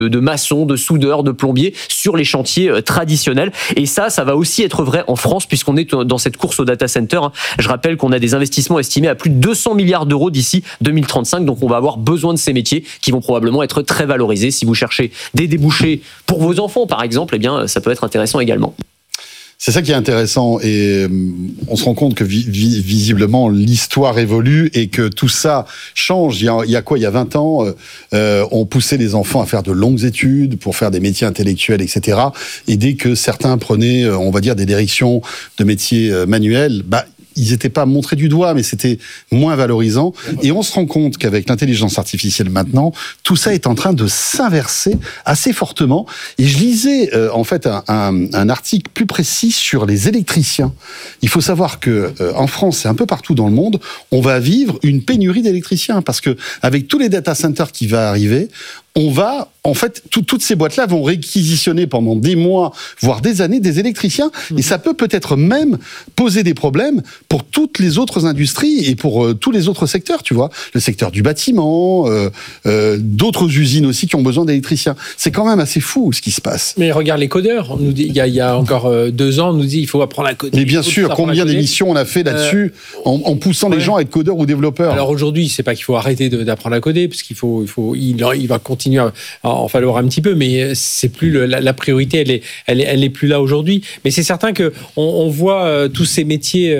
de maçons, de soudeurs, de plombiers sur les chantiers traditionnels. Et ça va aussi être vrai en France puisqu'on est dans cette course au data center. Je rappelle qu'on a des investissements estimés à plus de 200 milliards d'euros d'ici 2035. Donc on va avoir besoin de ces métiers qui vont probablement être très valorisés. Si vous cherchez des débouchés pour vos enfants, par exemple, eh bien, ça peut être intéressant également. C'est ça qui est intéressant et on se rend compte que visiblement l'histoire évolue et que tout ça change. Il y a quoi ? Il y a 20 ans, on poussait les enfants à faire de longues études pour faire des métiers intellectuels, etc. Et dès que certains prenaient, on va dire, des directions de métiers manuels, ils n'étaient pas montrés du doigt, mais c'était moins valorisant. Et on se rend compte qu'avec l'intelligence artificielle maintenant, tout ça est en train de s'inverser assez fortement. Et je lisais en fait un article plus précis sur les électriciens. Il faut savoir que en France et un peu partout dans le monde, on va vivre une pénurie d'électriciens parce que avec tous les data centers qui vont arriver, on va, en fait, toutes ces boîtes-là vont réquisitionner pendant des mois, voire des années, des électriciens. Et ça peut peut-être même poser des problèmes pour toutes les autres industries et pour tous les autres secteurs, tu vois. Le secteur du bâtiment, d'autres usines aussi qui ont besoin d'électriciens. C'est quand même assez fou ce qui se passe. Mais regarde les codeurs. On nous dit, il y a encore 2 ans, on nous dit il faut apprendre à coder. Mais bien sûr, combien d'émissions on a fait là-dessus en poussant les gens à être codeurs ou développeurs. Alors aujourd'hui, c'est pas qu'il faut arrêter d'apprendre à coder, parce il va continuer à en falloir un petit peu, mais c'est plus la priorité, elle est plus là aujourd'hui. Mais c'est certain que on voit tous ces métiers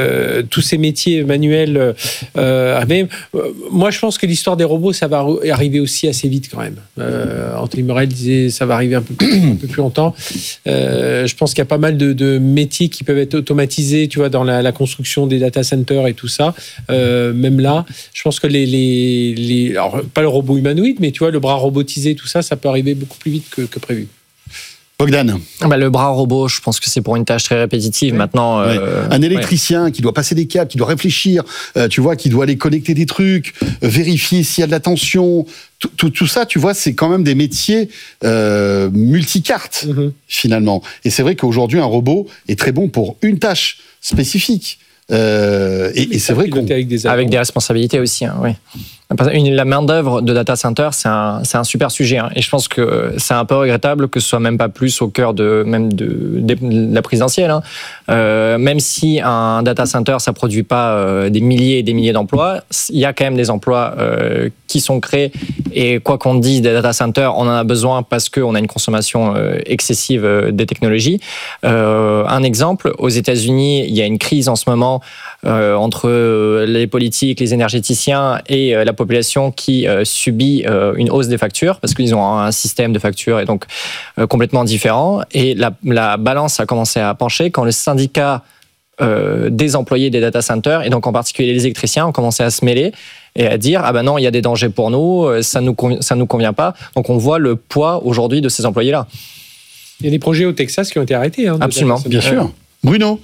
manuels arriver. Moi, je pense que l'histoire des robots, ça va arriver aussi assez vite quand même. Anthony Morel disait ça va arriver un peu plus longtemps. Je pense qu'il y a pas mal de métiers qui peuvent être automatisés, tu vois, dans la construction des data centers et tout ça. Même là, je pense que alors pas le robot humanoïde, mais tu vois, le bras robotisé, tout ça, ça peut arriver beaucoup plus vite que prévu. Bogdan. Le bras robot, je pense que c'est pour une tâche très répétitive. Maintenant, un électricien qui doit passer des câbles, qui doit réfléchir, tu vois, qui doit aller connecter des trucs, vérifier s'il y a de la tension. Tout ça, tu vois, c'est quand même des métiers multicartes, finalement. Et c'est vrai qu'aujourd'hui, un robot est très bon pour une tâche spécifique. Et c'est vrai avec des responsabilités aussi, oui. La main-d'œuvre de data center, c'est un super sujet, et je pense que c'est un peu regrettable que ce soit même pas plus au cœur de la présidentielle. Même si un data center, ça produit pas des milliers et des milliers d'emplois, il y a quand même des emplois qui sont créés. Et quoi qu'on dise des data centers, on en a besoin parce qu'on a une consommation excessive des technologies. Un exemple, aux États-Unis, il y a une crise en ce moment entre les politiques, les énergéticiens et la population qui subit une hausse des factures parce qu'ils ont un système de factures et donc complètement différent. Et la balance a commencé à pencher quand le syndicat des employés des data centers, et donc en particulier les électriciens, ont commencé à se mêler et à dire non, il y a des dangers pour nous, ça nous convient pas. Donc on voit le poids aujourd'hui de ces employés-là. Il y a des projets au Texas qui ont été arrêtés. Absolument, bien sûr. Bruno.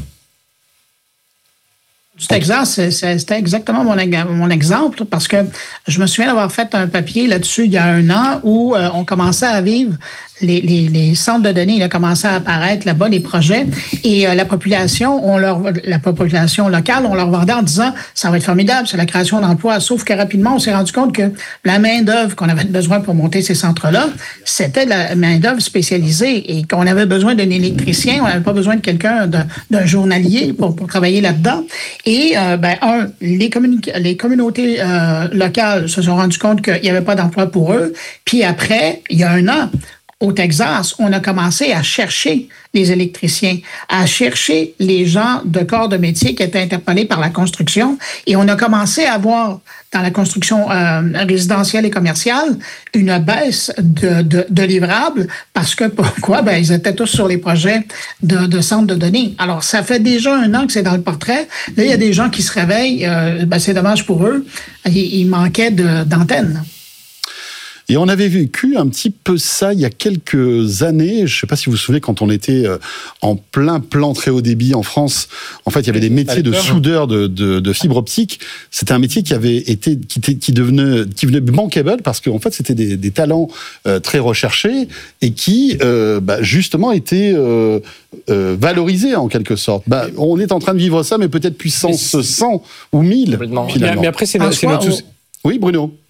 Du Texas, c'était exactement mon exemple, parce que je me souviens d'avoir fait un papier là-dessus il y a 1 an où on commençait à vivre les centres de données, il a commencé à apparaître là-bas, les projets, et la population locale, on leur vendait en disant ça va être formidable, c'est la création d'emplois. Sauf que rapidement, on s'est rendu compte que la main-d'œuvre qu'on avait besoin pour monter ces centres-là, c'était la main-d'œuvre spécialisée, et qu'on avait besoin d'un électricien, on n'avait pas besoin de quelqu'un, d'un journalier pour travailler là-dedans. Et les communautés locales se sont rendues compte qu'il n'y avait pas d'emploi pour eux. Puis après, il y a 1 an, au Texas, on a commencé à chercher les électriciens, à chercher les gens de corps de métier qui étaient interpellés par la construction. Et on a commencé à voir dans la construction résidentielle et commerciale une baisse de livrables. Parce que pourquoi? Ils étaient tous sur les projets de centres de données. Alors, ça fait déjà 1 an que c'est dans le portrait. Là, il y a des gens qui se réveillent. C'est dommage pour eux. Il manquait d'antennes. Et on avait vécu un petit peu ça il y a quelques années. Je ne sais pas si vous vous souvenez, quand on était en plein plan très haut débit en France, en fait, il y avait des métiers de soudeur de fibre optique. C'était un métier qui devenait bankable parce qu'en fait, c'était des talents très recherchés et qui, justement, étaient valorisés en quelque sorte. On est en train de vivre ça, mais peut-être puissance 100 ou 1000, finalement. Mais après, c'est notre souci. Oui, Bruno.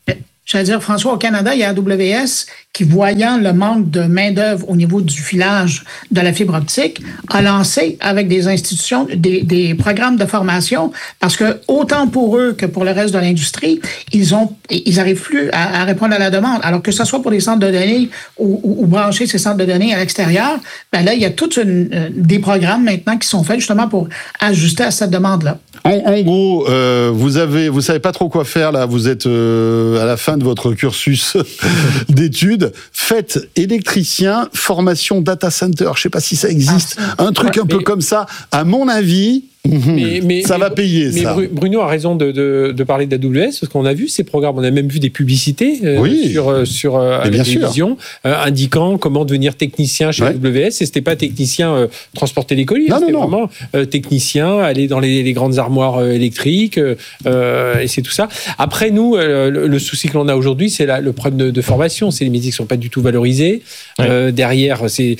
j'allais dire, François, au Canada, il y a AWS qui, voyant le manque de main-d'œuvre au niveau du filage de la fibre optique, a lancé avec des institutions des programmes de formation parce que autant pour eux que pour le reste de l'industrie, ils arrivent plus à répondre à la demande. Alors que ce soit pour des centres de données ou brancher ces centres de données à l'extérieur, ben là, il y a tous des programmes maintenant qui sont faits justement pour ajuster à cette demande-là. En gros, vous savez pas trop quoi faire là. Vous êtes à la fin de votre cursus d'études. Faites électricien, formation data center. Je sais pas si ça existe. Un truc un peu comme ça. À mon avis. Ça va payer, ça. Mais Bruno a raison de parler d'AWS, parce qu'on a vu ces programmes, on a même vu des publicités sur la télévision indiquant comment devenir technicien chez AWS. Et c'était pas technicien transporter les colis, c'était vraiment technicien, aller dans les grandes armoires électriques, et c'est tout ça. Après, nous, le souci que l'on a aujourd'hui, c'est le problème de formation. C'est les métiers qui sont pas du tout valorisés. Derrière,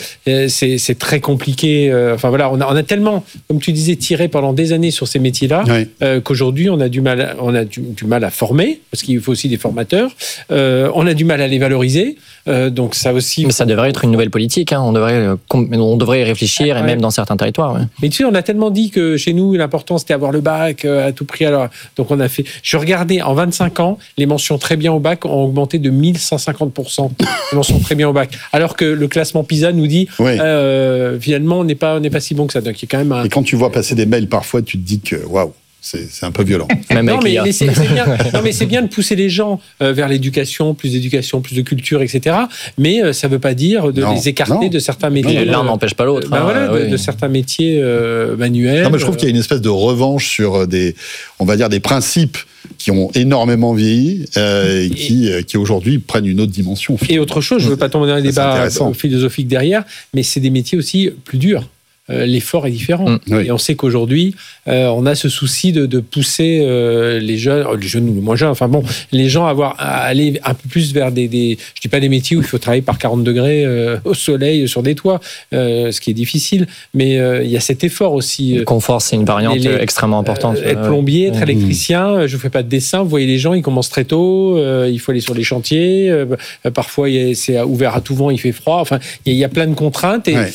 c'est très compliqué. Enfin voilà, on a tellement, comme tu disais, tiré pendant des années sur ces métiers-là, qu'aujourd'hui on a du mal à former, parce qu'il faut aussi des formateurs. On a du mal à les valoriser. Donc ça aussi. Mais ça devrait être une nouvelle politique. Hein. On devrait y réfléchir, et même dans certains territoires. Mais tu sais, on a tellement dit que chez nous l'important c'était avoir le bac à tout prix. Alors donc on a fait. Je regardais en 25 ans, les mentions très bien au bac ont augmenté de 1150%. Les mentions très bien au bac. Alors que le classement PISA nous dit finalement on n'est pas si bon que ça. Donc il y a quand même. Et quand tu vois passer des mails parfois, tu te dis que waouh. C'est un peu violent. Mais c'est bien de pousser les gens vers l'éducation, plus de culture, etc. Mais ça ne veut pas dire de les écarter de certains métiers. L'un n'empêche pas l'autre. De certains métiers manuels. Non, mais je trouve qu'il y a une espèce de revanche sur des principes qui ont énormément vieilli et qui aujourd'hui prennent une autre dimension. Et autre chose, je ne veux pas tomber dans les débats philosophiques derrière, mais c'est des métiers aussi plus durs. L'effort est différent. Et on sait qu'aujourd'hui, on a ce souci de pousser les jeunes ou les moins jeunes, enfin bon, les gens à aller un peu plus vers je dis pas des métiers où il faut travailler par 40 degrés au soleil sur des toits, ce qui est difficile, mais il y a cet effort aussi. Le confort, c'est une variante extrêmement importante. Être plombier, être électricien, je vous fais pas de dessin, vous voyez les gens, ils commencent très tôt, il faut aller sur les chantiers, parfois c'est ouvert à tout vent, il fait froid, enfin il y a plein de contraintes et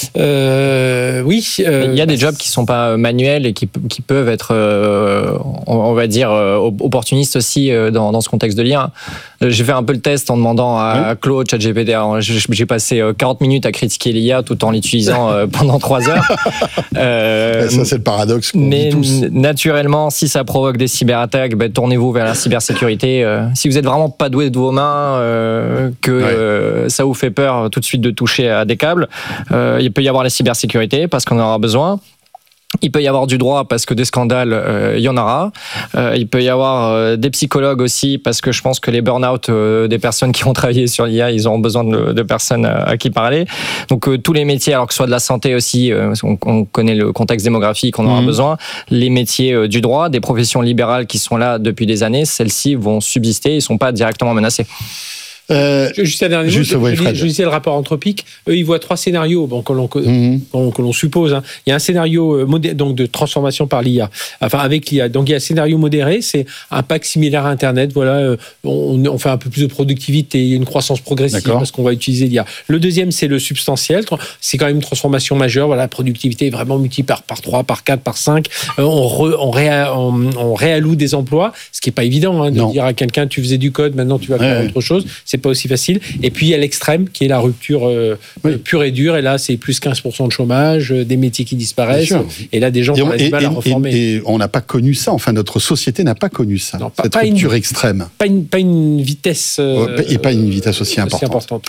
il y a des jobs qui sont pas manuels et qui peuvent être, on va dire, opportunistes aussi dans ce contexte de l'IA. J'ai fait un peu le test en demandant à Claude, ChatGPT. J'ai passé 40 minutes à critiquer l'IA tout en l'utilisant pendant 3 heures. Ça, c'est le paradoxe qu'on vit tous. Naturellement, si ça provoque des cyberattaques, tournez-vous vers la cybersécurité. Si vous n'êtes vraiment pas doué de vos mains, ça vous fait peur tout de suite de toucher à des câbles, il peut y avoir la cybersécurité parce qu'on en aura besoin. Il peut y avoir du droit parce que des scandales, il y en aura. Il peut y avoir des psychologues aussi parce que je pense que les burn-out des personnes qui ont travaillé sur l'IA, ils auront besoin de personnes à qui parler. Donc tous les métiers, alors que ce soit de la santé aussi, on connaît le contexte démographique, on en aura besoin. Les métiers du droit, des professions libérales qui sont là depuis des années, celles-ci vont subsister, ils ne sont pas directement menacées. Juste un dernier mot, je disais le rapport anthropique. Eux, ils voient 3 scénarios que l'on suppose. Hein. Il y a un scénario donc de transformation par l'IA, enfin avec l'IA. Donc il y a un scénario modéré, c'est un pack similaire à Internet. Voilà, on fait un peu plus de productivité, il y a une croissance progressive parce qu'on va utiliser l'IA. Le deuxième, c'est le substantiel. C'est quand même une transformation majeure. Voilà, la productivité est vraiment multipliée par 3, par 4, par 5. On réalloue des emplois, ce qui est pas évident de dire à quelqu'un tu faisais du code, maintenant tu vas faire autre chose. C'est pas aussi facile. Et puis il y a l'extrême qui est la rupture pure et dure. Et là, c'est plus 15% de chômage, des métiers qui disparaissent. Et là, des gens qui ont du mal à reformer. Et on n'a pas connu ça. Enfin, notre société n'a pas connu ça. Non, cette rupture extrême. Pas une vitesse. Et pas une vitesse aussi importante.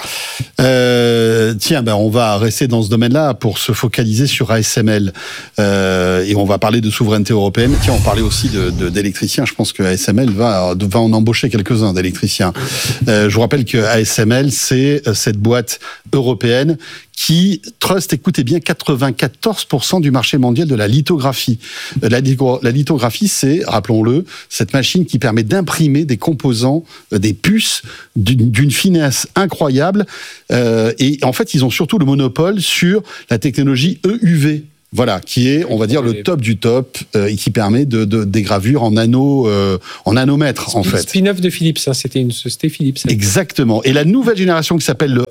Tiens, on va rester dans ce domaine-là pour se focaliser sur ASML. Et on va parler de souveraineté européenne. Tiens, on parlait aussi d'électriciens. Je pense que ASML va en embaucher quelques-uns d'électriciens. Je vous rappelle que ASML, c'est cette boîte européenne qui trust, écoutez bien, 94% du marché mondial de la lithographie. La lithographie, c'est, rappelons-le, cette machine qui permet d'imprimer des composants, des puces d'une finesse incroyable. Et en fait, ils ont surtout le monopole sur la technologie EUV. Voilà, qui est, on va dire, le top du top, et qui permet des gravures en nanomètres, en fait. Spin-off de Philips, hein, c'était une société Philips. Exactement. Et la nouvelle génération qui s'appelle le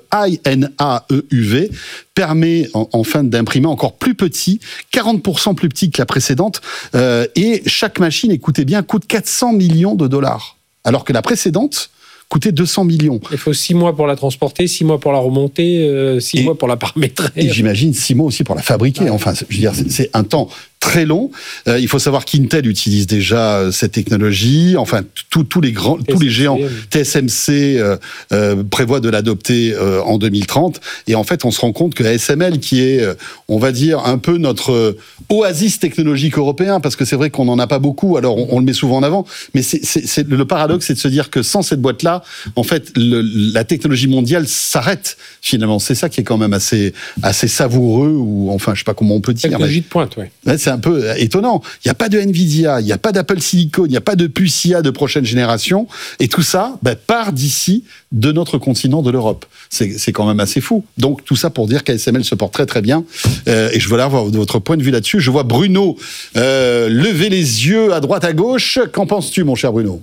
INA-EUV permet enfin d'imprimer encore plus petit, 40% plus petit que la précédente, et chaque machine, écoutez bien, coûte 400 millions de dollars. Alors que la précédente coûtait 200 millions. Il faut 6 mois pour la transporter, 6 mois pour la remonter, 6 mois pour la paramétrer. Et j'imagine 6 mois aussi pour la fabriquer. Ouais. Enfin, je veux dire, c'est un temps très long. Il faut savoir qu'Intel utilise déjà cette technologie. Enfin, tous les géants TSMC prévoient de l'adopter en 2030. Et en fait, on se rend compte que ASML, qui est, on va dire, un peu notre oasis technologique européen, parce que c'est vrai qu'on n'en a pas beaucoup, alors on le met souvent en avant, mais c'est le paradoxe, c'est de se dire que sans cette boîte-là, en fait, la technologie mondiale s'arrête, finalement. C'est ça qui est quand même assez savoureux, ou enfin, je sais pas comment on peut dire. Technologie de pointe, ouais. C'est un peu étonnant. Il n'y a pas de Nvidia, il n'y a pas d'Apple Silicon, il n'y a pas de puce IA de prochaine génération, et tout ça part d'ici, de notre continent, de l'Europe. C'est quand même assez fou. Donc, tout ça pour dire qu'ASML se porte très très bien, et je voulais avoir votre point de vue là-dessus. Je vois Bruno lever les yeux à droite à gauche. Qu'en penses-tu, mon cher Bruno?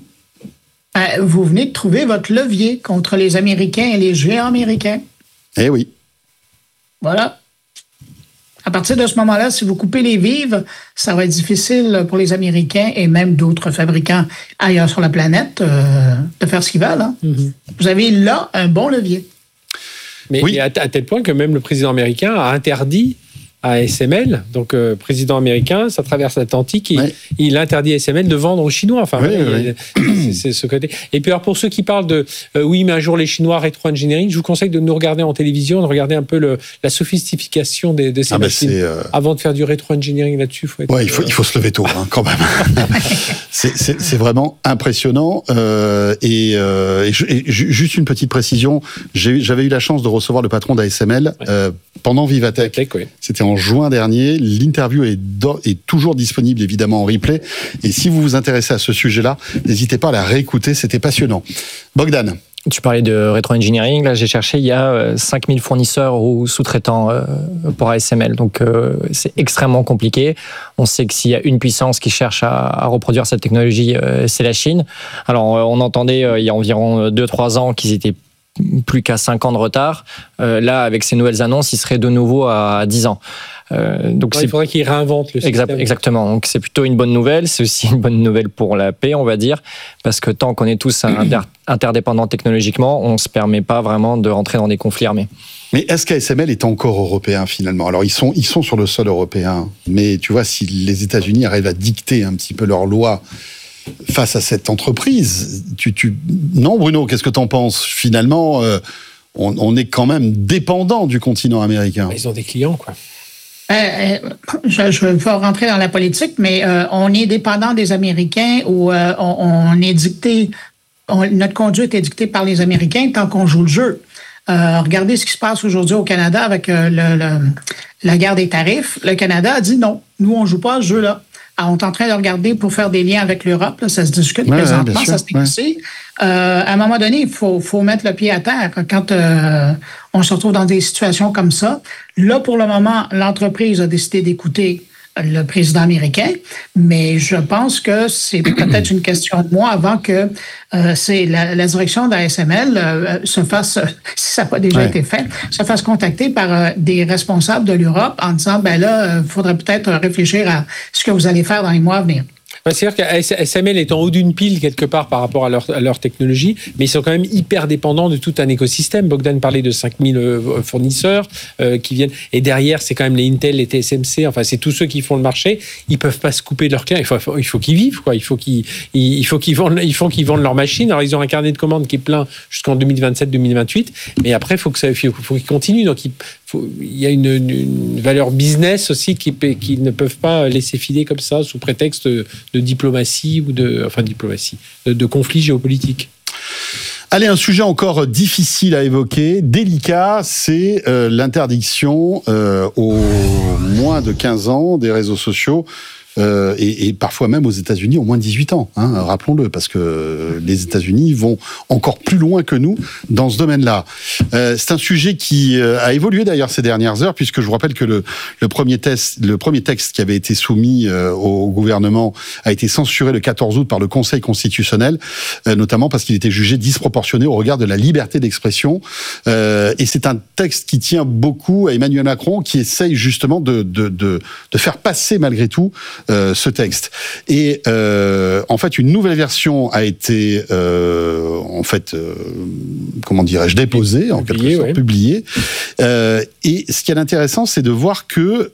Vous venez de trouver votre levier contre les Américains et les géants américains. Eh oui. Voilà. À partir de ce moment-là, si vous coupez les vivres, ça va être difficile pour les Américains et même d'autres fabricants ailleurs sur la planète de faire ce qu'ils veulent. Hein. Mm-hmm. Vous avez là un bon levier. Mais oui. À tel point que même le président américain a interdit à ASML, donc président américain, ça traverse l'Atlantique, et il interdit à ASML de vendre aux Chinois. Enfin, c'est ce côté. Et puis alors pour ceux qui parlent de oui, mais un jour les Chinois rétro-engineering, je vous conseille de nous regarder en télévision, de regarder un peu la sophistication de ces machines. Avant de faire du rétro-engineering là-dessus, il faut se lever tôt, quand même. c'est vraiment impressionnant. Et juste une petite précision, j'avais eu la chance de recevoir le patron d'ASML pendant Vivatech. C'était en juin dernier. L'interview est toujours disponible, évidemment, en replay. Et si vous vous intéressez à ce sujet-là, n'hésitez pas à la réécouter. C'était passionnant. Bogdan. Tu parlais de rétro-engineering. Là, j'ai cherché, il y a 5000 fournisseurs ou sous-traitants pour ASML. Donc, c'est extrêmement compliqué. On sait que s'il y a une puissance qui cherche à reproduire cette technologie, c'est la Chine. Alors, on entendait il y a environ 2-3 ans qu'ils étaient plus qu'à 5 ans de retard. Là, avec ces nouvelles annonces, il serait de nouveau à 10 ans. Donc il faudrait qu'ils réinventent le système. Exactement. Donc c'est plutôt une bonne nouvelle. C'est aussi une bonne nouvelle pour la paix, on va dire, parce que tant qu'on est tous interdépendants technologiquement, on ne se permet pas vraiment de rentrer dans des conflits armés. Mais est-ce qu'ASML est encore européen finalement? Alors ils sont sur le sol européen, mais tu vois, si les États-Unis arrivent à dicter un petit peu leurs lois face à cette entreprise, non, Bruno, qu'est-ce que t'en penses? Finalement, on est quand même dépendant du continent américain. Ils ont des clients, quoi. Je ne veux pas rentrer dans la politique, mais on est dépendant des Américains ou on est dicté, notre conduite est dictée par les Américains tant qu'on joue le jeu. Regardez ce qui se passe aujourd'hui au Canada avec la guerre des tarifs. Le Canada a dit non, nous on ne joue pas à ce jeu-là. Alors, on est en train de regarder pour faire des liens avec l'Europe. Là, ça se discute présentement, ça se négocie. À un moment donné, il faut mettre le pied à terre quand on se retrouve dans des situations comme ça. Là, pour le moment, l'entreprise a décidé d'écouter le président américain, mais je pense que c'est peut-être une question de mois avant que c'est la direction d'ASML se fasse, si ça n'a pas déjà été fait, se fasse contacter par des responsables de l'Europe en disant, ben là, il faudrait peut-être réfléchir à ce que vous allez faire dans les mois à venir. C'est-à-dire qu'ASML est en haut d'une pile quelque part par rapport à leur technologie, mais ils sont quand même hyper dépendants de tout un écosystème. Bogdan parlait de 5000 fournisseurs qui viennent, et derrière c'est quand même les Intel, les TSMC, enfin c'est tous ceux qui font le marché. Ils peuvent pas se couper de leurs clients. Il faut qu'ils vivent, quoi. Il faut qu'ils vendent leurs machines. Alors ils ont un carnet de commandes qui est plein jusqu'en 2027-2028, mais après faut qu'ils continuent. Donc il y a une valeur business aussi qu'ils ne peuvent pas laisser filer comme ça sous prétexte de diplomatie ou de conflits géopolitiques. Allez, un sujet encore difficile à évoquer, délicat, c'est l'interdiction aux moins de 15 ans des réseaux sociaux et parfois même aux États-Unis, au moins de 18 ans, hein, rappelons-le, parce que les États-Unis vont encore plus loin que nous dans ce domaine-là. C'est un sujet qui a évolué d'ailleurs ces dernières heures, puisque je vous rappelle que le premier texte qui avait été soumis au gouvernement a été censuré le 14 août par le Conseil constitutionnel, notamment parce qu'il était jugé disproportionné au regard de la liberté d'expression. Et c'est un texte qui tient beaucoup à Emmanuel Macron, qui essaye justement de faire passer malgré tout ce texte. Et en fait, une nouvelle version a été comment dirais-je, déposée, en quelque sorte, publiée. Et ce qui est intéressant, c'est de voir que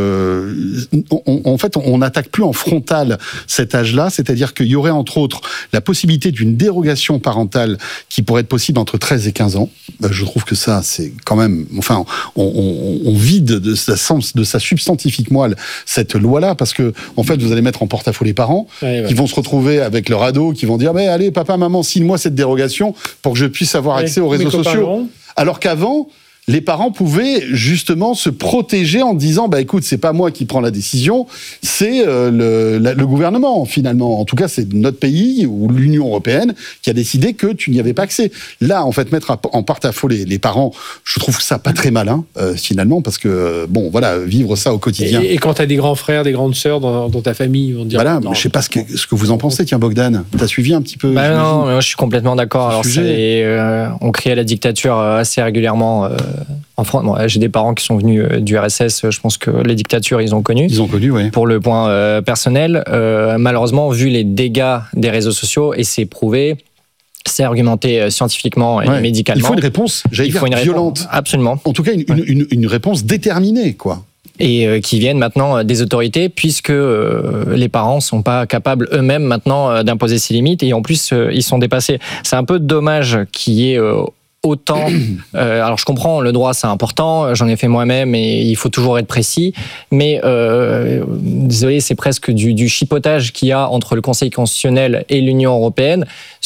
on n'attaque plus en frontal cet âge-là, c'est-à-dire qu'il y aurait entre autres la possibilité d'une dérogation parentale qui pourrait être possible entre 13 et 15 ans. Je trouve que ça, c'est quand même... Enfin, on vide de sa substantifique moelle cette loi-là, parce que en fait, vous allez mettre en porte-à-faux les parents, qui vont se retrouver avec leur ado, qui vont dire « Mais allez, papa, maman, signe-moi cette dérogation pour que je puisse avoir accès aux réseaux sociaux. » Alors qu'avant, les parents pouvaient justement se protéger en disant bah écoute, c'est pas moi qui prends la décision, c'est le gouvernement finalement. En tout cas, c'est notre pays ou l'Union européenne qui a décidé que tu n'y avais pas accès. Là, en fait, mettre en porte-à-faux les parents, je trouve ça pas très malin finalement, parce que bon, voilà, vivre ça au quotidien. Et quand t'as des grands frères, des grandes sœurs dans ta famille, ils vont dire. Voilà, je sais pas ce que vous en pensez. Tiens, Bogdan, t'as suivi un petit peu? Bah non, je suis complètement d'accord. Alors on crie à la dictature assez régulièrement. En France, bon, j'ai des parents qui sont venus du RSS. Je pense que les dictatures, ils ont connu. Ils ont connu, oui. Pour le point personnel, malheureusement, vu les dégâts des réseaux sociaux, et c'est prouvé, c'est argumenté scientifiquement et médicalement. Il faut une réponse, violente. Absolument. En tout cas, une réponse déterminée, quoi. Et qui viennent maintenant des autorités, puisque les parents ne sont pas capables eux-mêmes maintenant d'imposer ces limites, et en plus, ils sont dépassés. C'est un peu dommage qu'il y ait autant. Alors je comprends, le droit c'est important, j'en ai fait moi-même et il faut toujours être précis, mais désolé, c'est presque du chipotage qu'il y a entre le Conseil constitutionnel et l'Union européenne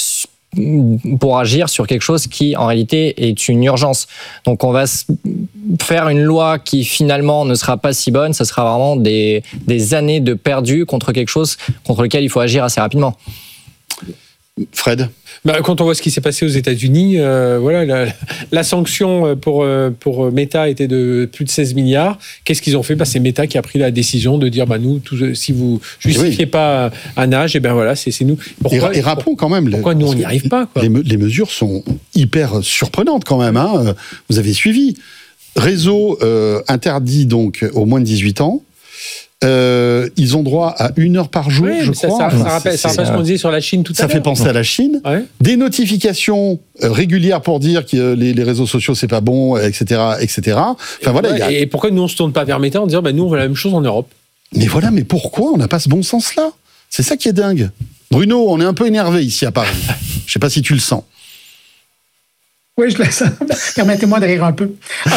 pour agir sur quelque chose qui en réalité est une urgence. Donc on va faire une loi qui finalement ne sera pas si bonne, ça sera vraiment des années de perdu contre quelque chose contre lequel il faut agir assez rapidement. Fred? Quand on voit ce qui s'est passé aux États-Unis, voilà, la sanction pour Meta était de plus de 16 milliards. Qu'est-ce qu'ils ont fait? C'est Meta qui a pris la décision de dire nous, si vous justifiez pas un âge, et ben voilà, c'est nous. Et rappelons quand même, pourquoi nous on n'y arrive pas, quoi. Les mesures sont hyper surprenantes quand même. Hein. Vous avez suivi. Réseau interdit donc aux moins de 18 ans. Ils ont droit à 1 heure par jour, je crois. Ça rappelle ce qu'on disait sur la Chine tout à l'heure. Ça fait penser à la Chine. Ouais. Des notifications régulières pour dire que les réseaux sociaux, c'est pas bon, etc., etc. Enfin, voilà, et pourquoi nous, on se tourne pas vers Meta en disant, nous, on veut la même chose en Europe? Mais voilà, mais pourquoi on n'a pas ce bon sens-là? C'est ça qui est dingue. Bruno, on est un peu énervé ici à Paris. Je sais pas si tu le sens. Oui, je le sens. Permettez-moi de rire un peu.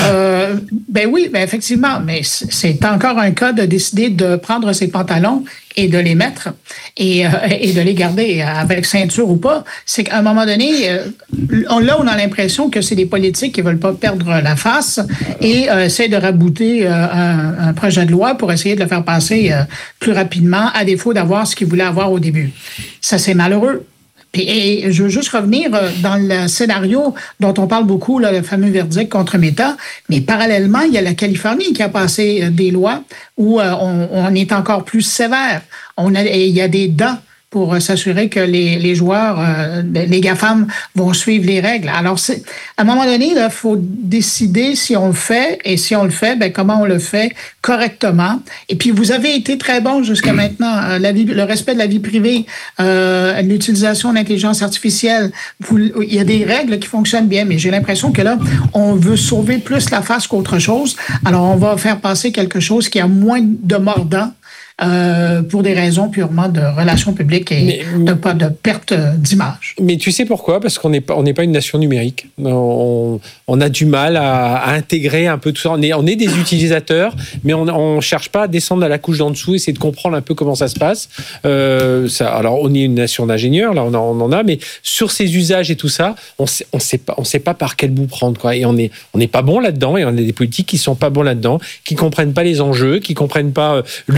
Oui, effectivement, mais c'est encore un cas de décider de prendre ses pantalons et de les mettre et de les garder avec ceinture ou pas. C'est qu'à un moment donné, on a l'impression que c'est des politiques qui veulent pas perdre la face et essaient de rabouter un projet de loi pour essayer de le faire passer plus rapidement, à défaut d'avoir ce qu'ils voulaient avoir au début. Ça, c'est malheureux. Et je veux juste revenir dans le scénario dont on parle beaucoup, là, le fameux verdict contre Meta, mais parallèlement, il y a la Californie qui a passé des lois où on est encore plus sévère. Il y a des dents pour s'assurer que les joueurs, les GAFAM, vont suivre les règles. Alors, à un moment donné, il faut décider si on le fait, et si on le fait, comment on le fait correctement. Et puis, vous avez été très bon jusqu'à maintenant. Le respect de la vie privée, l'utilisation de l'intelligence artificielle, il y a des règles qui fonctionnent bien, mais j'ai l'impression que là, on veut sauver plus la face qu'autre chose. Alors, on va faire passer quelque chose qui a moins de mordant, pour des raisons purement de relations publiques et de perte d'image. Mais tu sais pourquoi? Parce qu'on n'est pas une nation numérique. On a du mal à intégrer un peu tout ça. On est des utilisateurs, mais on cherche pas à descendre à la couche d'en dessous, essayer de comprendre un peu comment ça se passe. Alors, on est une nation d'ingénieurs, là, on en a, mais sur ces usages et tout ça, on sait pas par quel bout prendre, quoi. Et on n'est pas bon là-dedans, et on a des politiques qui sont pas bons là-dedans, qui comprennent pas les enjeux, qui comprennent pas l'usage,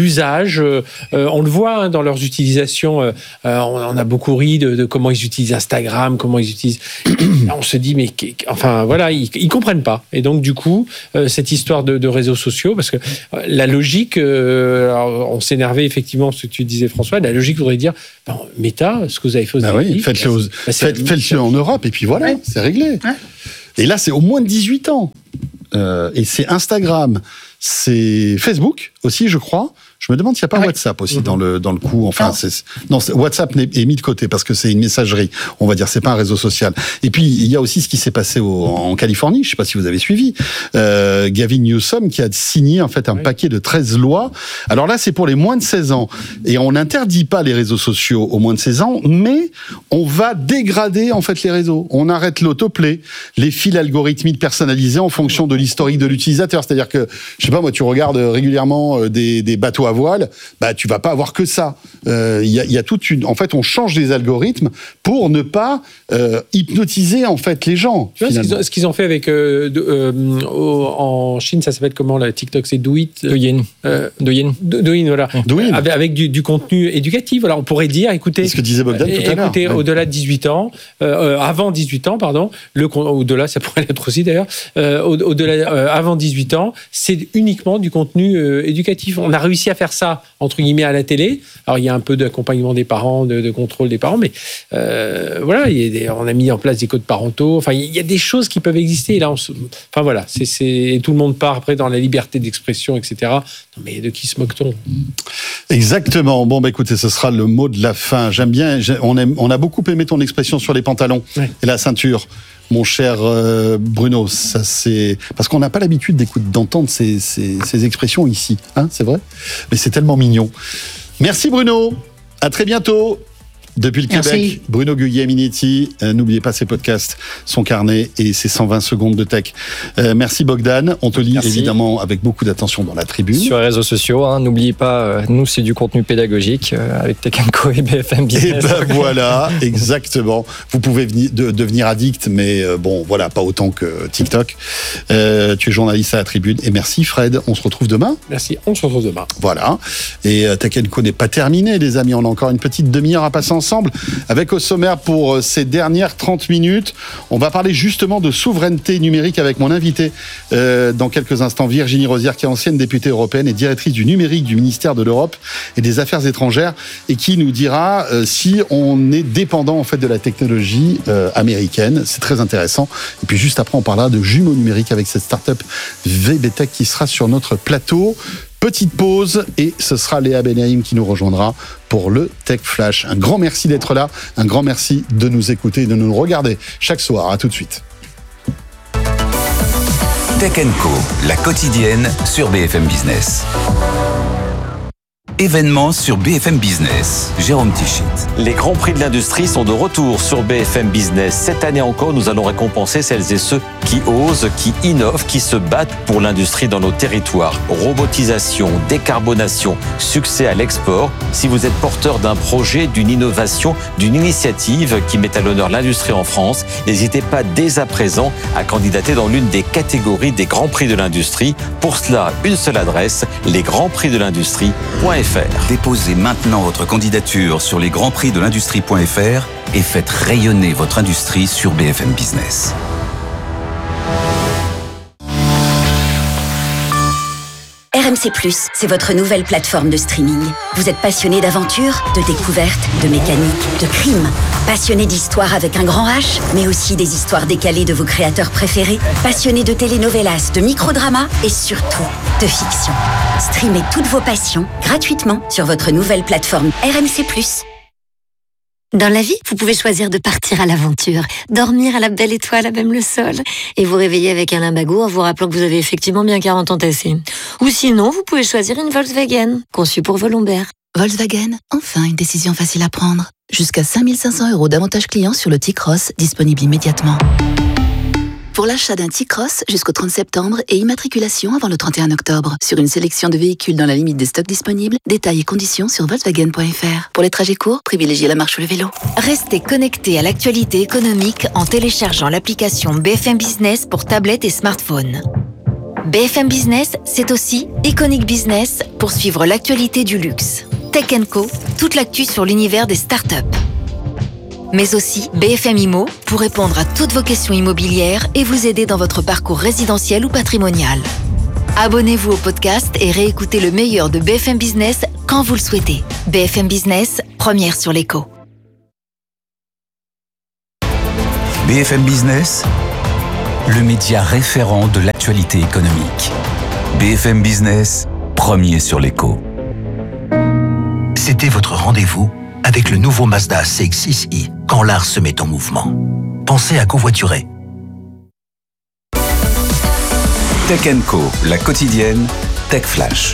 l'image. On le voit dans leurs utilisations. On a beaucoup ri de comment ils utilisent Instagram, comment ils utilisent. On se dit, mais enfin voilà, ils comprennent pas. Et donc du coup, cette histoire de réseaux sociaux, parce que la logique, alors, on s'énervait effectivement ce que tu disais, François. La logique voudrait dire, Meta, ce que vous avez fait aux États-Unis, faites-le en Europe et puis voilà, c'est réglé. Ouais. Et là, c'est au moins de 18 ans. Et c'est Instagram, c'est Facebook aussi, je crois. Je me demande s'il n'y a pas WhatsApp aussi dans le coup. Enfin, WhatsApp est mis de côté parce que c'est une messagerie. On va dire, c'est pas un réseau social. Et puis, il y a aussi ce qui s'est passé en Californie. Je sais pas si vous avez suivi. Gavin Newsom qui a signé, en fait, un paquet de 13 lois. Alors là, c'est pour les moins de 16 ans. Et on n'interdit pas les réseaux sociaux aux moins de 16 ans, mais on va dégrader, en fait, les réseaux. On arrête l'autoplay, les fils algorithmiques personnalisés en fonction de l'historique de l'utilisateur. C'est-à-dire que, je sais pas, moi, tu regardes régulièrement des bateaux à voile, bah tu vas pas avoir que ça. Il y a toute une. En fait, on change les algorithmes pour ne pas hypnotiser en fait les gens. Tu vois ce qu'ils ont fait avec en Chine, ça s'appelle comment la TikTok, c'est Douyin, voilà. Douyin. Avec du contenu éducatif. Voilà, on pourrait dire, écoutez, c'est ce que disait Bogdan tout à l'heure. Écoutez, au-delà de 18 ans, avant 18 ans, pardon, au-delà, ça pourrait l'être aussi d'ailleurs. Au-delà, avant 18 ans, c'est uniquement du contenu éducatif. On a réussi à faire ça, entre guillemets, à la télé. Alors, il y a un peu d'accompagnement des parents, de contrôle des parents, mais voilà, on a mis en place des codes parentaux. Enfin, il y a des choses qui peuvent exister. Et là, enfin, voilà, tout le monde part après dans la liberté d'expression, etc. Non, mais de qui se moque-t-on ? Exactement. Bon, bah écoutez, ce sera le mot de la fin. J'aime bien, on a beaucoup aimé ton expression sur les pantalons et la ceinture. Mon cher Bruno, ça c'est parce qu'on n'a pas l'habitude d'entendre ces expressions ici, hein, c'est vrai. Mais c'est tellement mignon. Merci Bruno. À très bientôt. Depuis le Québec, Bruno Guglielminetti. N'oubliez pas ses podcasts, son carnet et ses 120 secondes de tech. Merci Bogdan. On te lit évidemment avec beaucoup d'attention dans la tribune. Sur les réseaux sociaux, hein, n'oubliez pas, nous c'est du contenu pédagogique avec Tech & Co et BFM Business. Et ben voilà, exactement. Vous pouvez devenir addict, mais bon, voilà, pas autant que TikTok. Tu es journaliste à la tribune. Et merci Fred. On se retrouve demain. Merci, on se retrouve demain. Voilà. Et Tech & Co n'est pas terminé, les amis. On a encore une petite demi-heure à passer ensemble, avec au sommaire pour ces dernières 30 minutes. On va parler justement de souveraineté numérique avec mon invité dans quelques instants, Virginie Rosière, qui est ancienne députée européenne et directrice du numérique du ministère de l'Europe et des Affaires étrangères, et qui nous dira si on est dépendant en fait de la technologie américaine. C'est très intéressant. Et puis juste après, on parlera de jumeaux numériques avec cette start-up VBTech qui sera sur notre plateau. Petite pause et ce sera Léa Benaïm qui nous rejoindra pour le Tech Flash. Un grand merci d'être là, un grand merci de nous écouter et de nous regarder chaque soir. À tout de suite. Tech & Co, la quotidienne sur BFM Business. Événements sur BFM Business. Jérôme Tichit. Les grands prix de l'industrie sont de retour sur BFM Business. Cette année encore, nous allons récompenser celles et ceux qui osent, qui innovent, qui se battent pour l'industrie dans nos territoires. Robotisation, décarbonation, succès à l'export. Si vous êtes porteur d'un projet, d'une innovation, d'une initiative qui met à l'honneur l'industrie en France, n'hésitez pas dès à présent à candidater dans l'une des catégories des grands prix de l'industrie. Pour cela, une seule adresse, lesgrandsprixdelindustrie.fr. Déposez maintenant votre candidature sur lesgrandsprixdelindustrie.fr et faites rayonner votre industrie sur BFM Business. RMC+, c'est votre nouvelle plateforme de streaming. Vous êtes passionné d'aventure, de découverte, de mécanique, de crime. Passionné d'histoire avec un grand H, mais aussi des histoires décalées de vos créateurs préférés. Passionné de telenovelas, de microdramas et surtout de fiction. Streamez toutes vos passions gratuitement sur votre nouvelle plateforme RMC+. Dans la vie, vous pouvez choisir de partir à l'aventure, dormir à la belle étoile à même le sol, et vous réveiller avec un lumbago en vous rappelant que vous avez effectivement bien 40 ans tassés. Ou sinon, vous pouvez choisir une Volkswagen, conçue pour vos lombaires. Volkswagen, enfin une décision facile à prendre. Jusqu'à 5 500 € d'avantages clients sur le T-Cross, disponible immédiatement. Pour l'achat d'un T-Cross jusqu'au 30 septembre et immatriculation avant le 31 octobre. Sur une sélection de véhicules dans la limite des stocks disponibles, détails et conditions sur Volkswagen.fr. Pour les trajets courts, privilégiez la marche ou le vélo. Restez connectés à l'actualité économique en téléchargeant l'application BFM Business pour tablette et smartphone. BFM Business, c'est aussi Iconic Business pour suivre l'actualité du luxe. Tech & Co, toute l'actu sur l'univers des startups. Mais aussi BFM Immo pour répondre à toutes vos questions immobilières et vous aider dans votre parcours résidentiel ou patrimonial. Abonnez-vous au podcast et réécoutez le meilleur de BFM Business quand vous le souhaitez. BFM Business, première sur l'écho. BFM Business, le média référent de l'actualité économique. BFM Business, premier sur l'écho. C'était votre rendez-vous avec le nouveau Mazda CX-6i quand l'art se met en mouvement. Pensez à covoiturer. Tech & Co, la quotidienne, Tech Flash.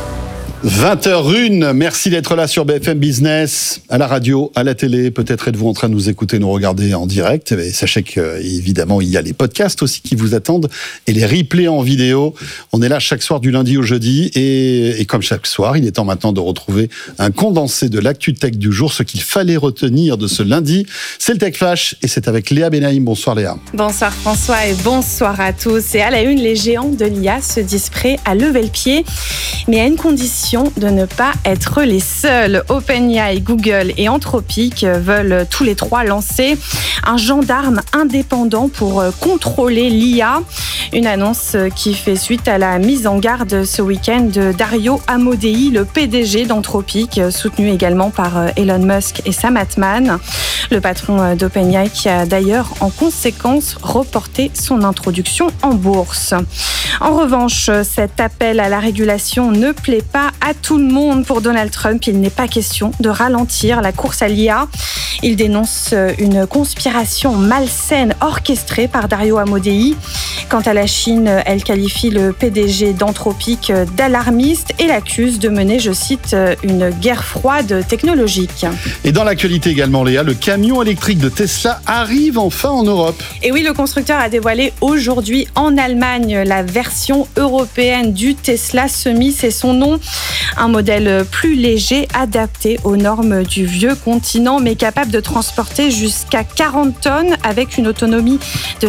20h01, merci d'être là sur BFM Business, à la radio, à la télé. Peut-être êtes-vous en train de nous écouter, nous regarder en direct. Mais sachez qu'évidemment, il y a les podcasts aussi qui vous attendent et les replays en vidéo. On est là chaque soir du lundi au jeudi et comme chaque soir, il est temps maintenant de retrouver un condensé de l'actu tech du jour. Ce qu'il fallait retenir de ce lundi, c'est le Tech Flash et c'est avec Léa Benaïm. Bonsoir Léa. Bonsoir François et bonsoir à tous. Et à la une, les géants de l'IA se disent prêts à lever le pied, mais à une condition, de ne pas être les seuls. OpenAI, Google et Anthropic veulent tous les trois lancer un gendarme indépendant pour contrôler l'IA. Une annonce qui fait suite à la mise en garde ce week-end de Dario Amodei, le PDG d'Anthropic, soutenu également par Elon Musk et Sam Altman, le patron d'OpenAI qui a d'ailleurs en conséquence reporté son introduction en bourse. En revanche, cet appel à la régulation ne plaît pas à tout le monde. Pour Donald Trump, il n'est pas question de ralentir la course à l'IA. Il dénonce une conspiration malsaine orchestrée par Dario Amodei. Quant à la Chine, elle qualifie le PDG d'Anthropic d'alarmiste et l'accuse de mener, je cite, une guerre froide technologique. Et dans l'actualité également, Léa, le camion électrique de Tesla arrive enfin en Europe. Et oui, le constructeur a dévoilé aujourd'hui en Allemagne la version européenne du Tesla Semi, c'est son nom. Un modèle plus léger, adapté aux normes du vieux continent, mais capable de transporter jusqu'à 40 tonnes avec une autonomie de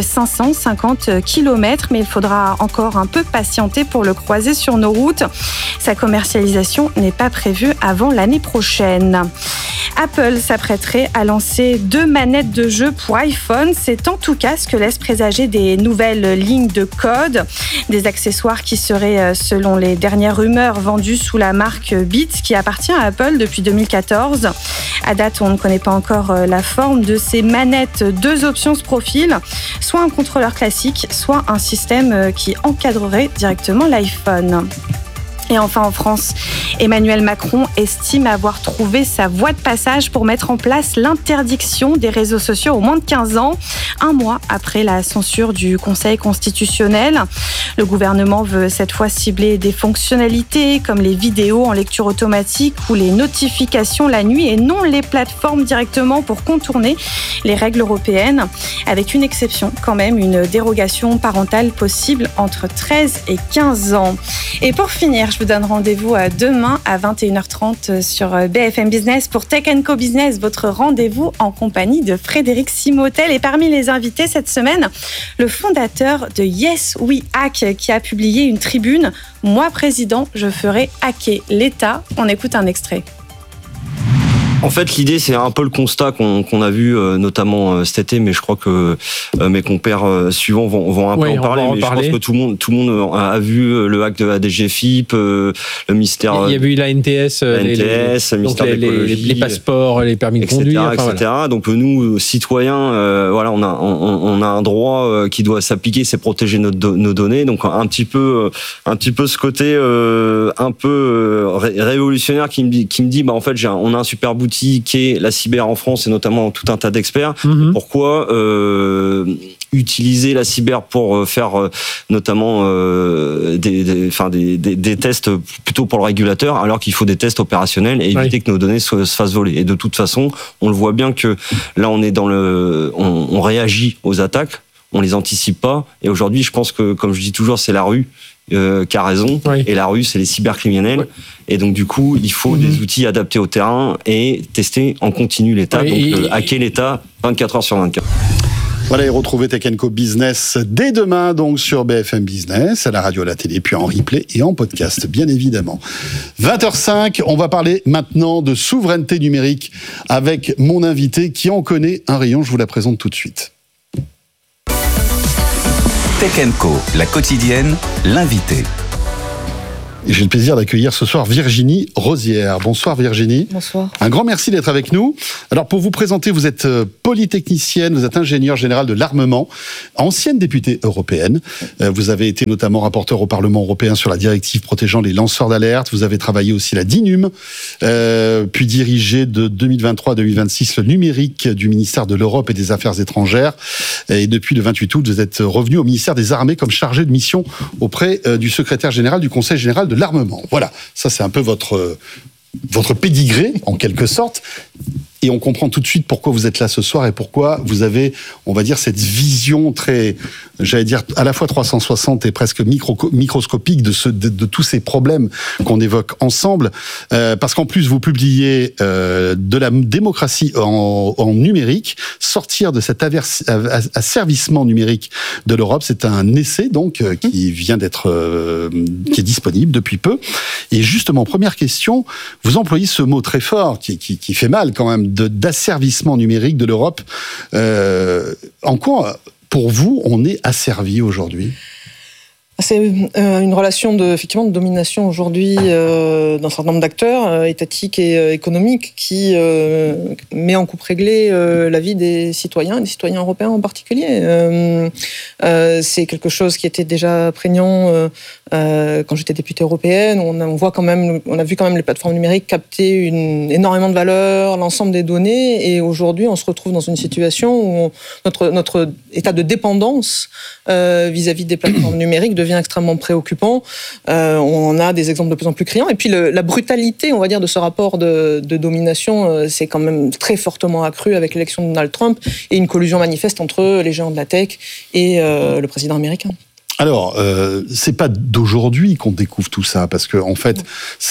550 km. Mais il faudra encore un peu patienter pour le croiser sur nos routes. Sa commercialisation n'est pas prévue avant l'année prochaine. Apple s'apprêterait à lancer 2 manettes de jeu pour iPhone. C'est en tout cas ce que laisse présager des nouvelles lignes de code. Des accessoires qui seraient, selon les dernières rumeurs, vendus sous la marque Beats, qui appartient à Apple depuis 2014. À date, on ne connaît pas encore la forme de ces manettes. 2 options se profilent, soit un contrôleur classique, soit un système qui encadrerait directement l'iPhone. Et enfin, en France, Emmanuel Macron estime avoir trouvé sa voie de passage pour mettre en place l'interdiction des réseaux sociaux aux moins de 15 ans, un mois après la censure du Conseil constitutionnel. Le gouvernement veut cette fois cibler des fonctionnalités comme les vidéos en lecture automatique ou les notifications la nuit et non les plateformes directement pour contourner les règles européennes, avec une exception quand même, une dérogation parentale possible entre 13 et 15 ans. Et pour finir, je vous donne rendez-vous demain à 21h30 sur BFM Business pour Tech & Co Business, votre rendez-vous en compagnie de Frédéric Simotel. Et parmi les invités cette semaine, le fondateur de Yes We Hack qui a publié une tribune « Moi, président, je ferai hacker l'État ». On écoute un extrait. En fait, l'idée, c'est un peu le constat qu'on a vu notamment cet été, mais je crois que mes compères suivants vont un peu en parler. Mais je pense que tout le monde a vu le hack de la DGFiP, le mystère. Il y a eu la NTS, le mystère d'écologie, les passeports, les permis de conduire, etc. Voilà. Donc nous, citoyens, voilà, on a un droit qui doit s'appliquer, c'est protéger nos données. Donc un petit peu ce côté un peu révolutionnaire qui me dit, bah en fait, on a un super outil qui est la cyber en France et notamment tout un tas d'experts. Pourquoi utiliser la cyber pour faire notamment des tests plutôt pour le régulateur, alors qu'il faut des tests opérationnels et éviter que nos données se fassent voler. Et de toute façon, on le voit bien que là, on est on réagit aux attaques, on les anticipe pas. Et aujourd'hui, je pense que, comme je dis toujours, c'est la rue qui a raison, et la rue, c'est les cybercriminels. Et donc, du coup, il faut des outils adaptés au terrain et tester en continu l'État. Donc, hacker l'État 24 heures sur 24. Voilà, et retrouvez Tech & Co Business dès demain, donc sur BFM Business, à la radio, à la télé, puis en replay et en podcast, bien évidemment. 20h05, on va parler maintenant de souveraineté numérique avec mon invité qui en connaît un rayon. Je vous la présente tout de suite. Tech & Co, la quotidienne, l'invité. Et j'ai le plaisir d'accueillir ce soir Virginie Rosière. Bonsoir Virginie. Bonsoir. Un grand merci d'être avec nous. Alors pour vous présenter, vous êtes polytechnicienne, vous êtes ingénieure générale de l'armement, ancienne députée européenne. Vous avez été notamment rapporteur au Parlement européen sur la directive protégeant les lanceurs d'alerte. Vous avez travaillé aussi la DINUM, puis dirigé de 2023 à 2026 le numérique du ministère de l'Europe et des Affaires étrangères. Et depuis le 28 août, vous êtes revenu au ministère des Armées comme chargé de mission auprès du secrétaire général du Conseil général de l'armement. Voilà, ça c'est un peu votre pédigré, en quelque sorte. Et on comprend tout de suite pourquoi vous êtes là ce soir et pourquoi vous avez, on va dire, cette vision très, j'allais dire, à la fois 360 et presque microscopique de tous ces problèmes qu'on évoque ensemble. Parce qu'en plus, vous publiez de la démocratie en numérique, sortir de cet asservissement numérique de l'Europe. C'est un essai, donc, qui vient d'être, qui est disponible depuis peu. Et justement, première question, vous employez ce mot très fort, qui fait mal quand même, d'asservissement numérique de l'Europe. En quoi, pour vous, on est asservi aujourd'hui ? C'est une relation effectivement de domination aujourd'hui d'un certain nombre d'acteurs étatiques et économiques qui met en coupe réglée la vie des citoyens européens en particulier. C'est quelque chose qui était déjà prégnant quand j'étais députée européenne. On a vu quand même les plateformes numériques capter énormément de valeur, l'ensemble des données, et aujourd'hui on se retrouve dans une situation où notre état de dépendance vis-à-vis des plateformes numériques devient extrêmement préoccupant. On a des exemples de plus en plus criants. Et puis la brutalité, on va dire, de ce rapport de domination, c'est quand même très fortement accru avec l'élection de Donald Trump et une collusion manifeste entre les géants de la tech et le président américain. Alors, c'est pas d'aujourd'hui qu'on découvre tout ça, parce que en fait,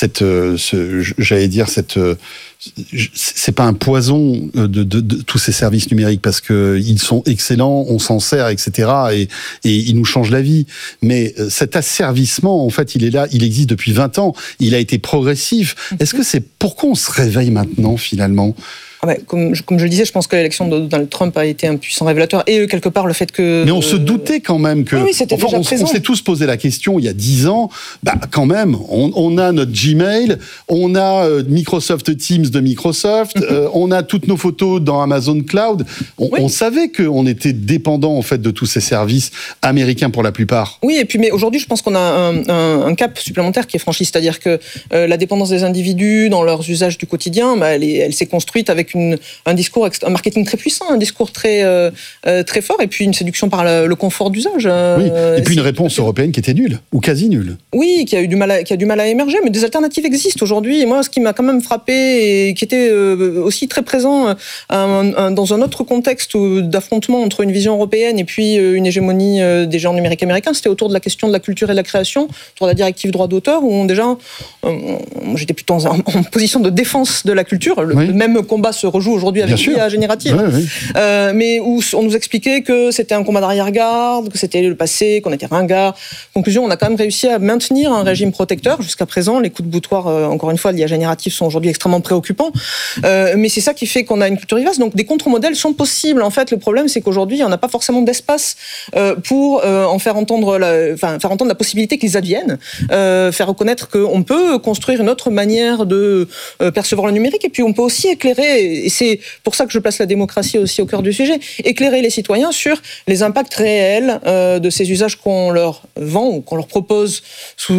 c'est pas un poison de tous ces services numériques, parce que ils sont excellents, on s'en sert, etc. Et ils nous changent la vie. Mais cet asservissement, en fait, il est là, il existe depuis 20 ans. Il a été progressif. Est-ce que c'est pourquoi on se réveille maintenant, finalement ? Comme je le disais, je pense que l'élection de Donald Trump a été un puissant révélateur, et quelque part le fait que... Mais on se doutait quand même que... Oui, c'était déjà présent. On s'est tous posé la question il y a 10 ans, quand même, on a notre Gmail, on a Microsoft Teams de Microsoft, on a toutes nos photos dans Amazon Cloud. On savait qu'on était dépendant en fait de tous ces services américains pour la plupart. Oui, et puis mais aujourd'hui, je pense qu'on a un cap supplémentaire qui est franchi, c'est-à-dire que la dépendance des individus dans leurs usages du quotidien, elle s'est construite avec un discours, un marketing très puissant, un discours très fort, et puis une séduction par le confort d'usage. Oui, et puis une réponse européenne qui était nulle, ou quasi nulle. Oui, qui a du mal à émerger, mais des alternatives existent aujourd'hui. Et moi, ce qui m'a quand même frappé, et qui était aussi très présent dans un autre contexte d'affrontement entre une vision européenne et puis une hégémonie des géants numériques américains, c'était autour de la question de la culture et de la création, autour de la directive droit d'auteur, où j'étais plutôt en position de défense de la culture. Le même combat se rejoue aujourd'hui avec l'IA générative. Mais où on nous expliquait que c'était un combat d'arrière-garde, que c'était le passé, qu'on était ringard. Conclusion, on a quand même réussi à maintenir un régime protecteur jusqu'à présent. Les coups de boutoir, encore une fois, de l'IA générative sont aujourd'hui extrêmement préoccupants. Mais c'est ça qui fait qu'on a une culture vivace. Donc des contre-modèles sont possibles. En fait, le problème, c'est qu'aujourd'hui, on n'a pas forcément d'espace pour faire entendre la possibilité qu'ils adviennent, faire reconnaître qu'on peut construire une autre manière de percevoir le numérique, et puis on peut aussi éclairer, et c'est pour ça que je place la démocratie aussi au cœur du sujet, éclairer les citoyens sur les impacts réels de ces usages qu'on leur vend ou qu'on leur propose sous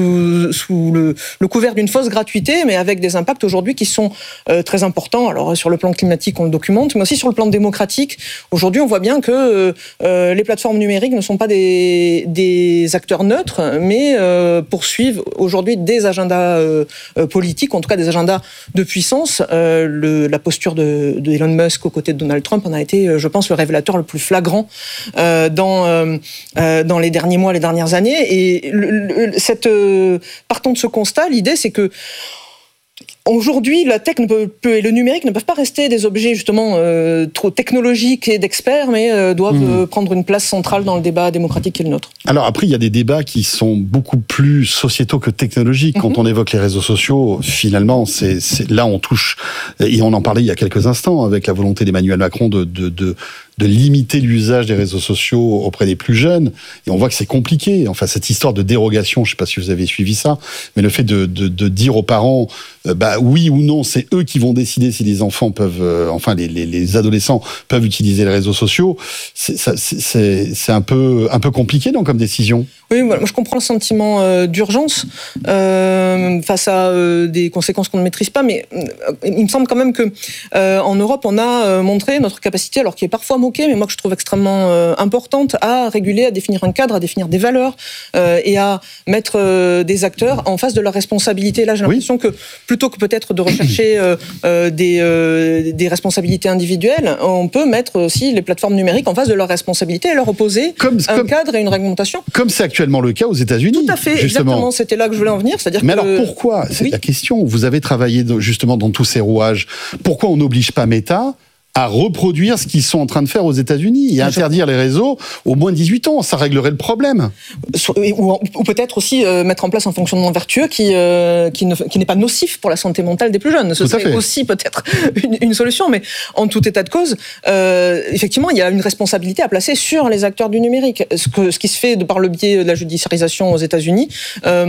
le couvert d'une fausse gratuité, mais avec des impacts aujourd'hui qui sont très importants. Alors sur le plan climatique, on le documente, mais aussi sur le plan démocratique. Aujourd'hui, on voit bien que les plateformes numériques ne sont pas des acteurs neutres, mais poursuivent aujourd'hui des agendas politiques, en tout cas des agendas de puissance. La posture de Elon Musk aux côtés de Donald Trump en a été, je pense, le révélateur le plus flagrant dans les derniers mois, les dernières années. Et partant de ce constat, l'idée, c'est que Aujourd'hui, la tech et le numérique ne peuvent pas rester des objets justement trop technologiques et d'experts, mais doivent prendre une place centrale dans le débat démocratique qui est le nôtre. Alors après, il y a des débats qui sont beaucoup plus sociétaux que technologiques. Quand on évoque les réseaux sociaux, finalement, c'est là on touche, et on en parlait il y a quelques instants, avec la volonté d'Emmanuel Macron de limiter l'usage des réseaux sociaux auprès des plus jeunes. Et on voit que c'est compliqué. Enfin, cette histoire de dérogation, je ne sais pas si vous avez suivi ça, mais le fait de dire aux parents, oui ou non, c'est eux qui vont décider si les enfants peuvent, les adolescents peuvent utiliser les réseaux sociaux, c'est un peu compliqué, donc, comme décision. Oui, moi je comprends le sentiment d'urgence face à des conséquences qu'on ne maîtrise pas, mais il me semble quand même que en Europe, on a montré notre capacité, alors qui est parfois moquée, mais moi que je trouve extrêmement importante, à réguler, à définir un cadre, à définir des valeurs et à mettre des acteurs en face de leurs responsabilités. Là, j'ai l'impression que plutôt que peut-être de rechercher des responsabilités individuelles, on peut mettre aussi les plateformes numériques en face de leurs responsabilités et leur opposer un cadre et une réglementation. Comme c'est actuellement le cas aux États-Unis. Tout à fait, justement. exactement. C'était là que je voulais en venir. C'est-à-dire mais alors pourquoi ? C'est la question. Vous avez travaillé justement dans tous ces rouages. Pourquoi on n'oblige pas Meta à reproduire ce qu'ils sont en train de faire aux États-Unis et interdire les réseaux aux moins de 18 ans? Ça réglerait le problème. Ou peut-être aussi mettre en place un fonctionnement vertueux qui n'est pas nocif pour la santé mentale des plus jeunes. Ce serait aussi peut-être une solution, mais en tout état de cause, effectivement, il y a une responsabilité à placer sur les acteurs du numérique. Ce qui se fait par le biais de la judiciarisation aux États-Unis, à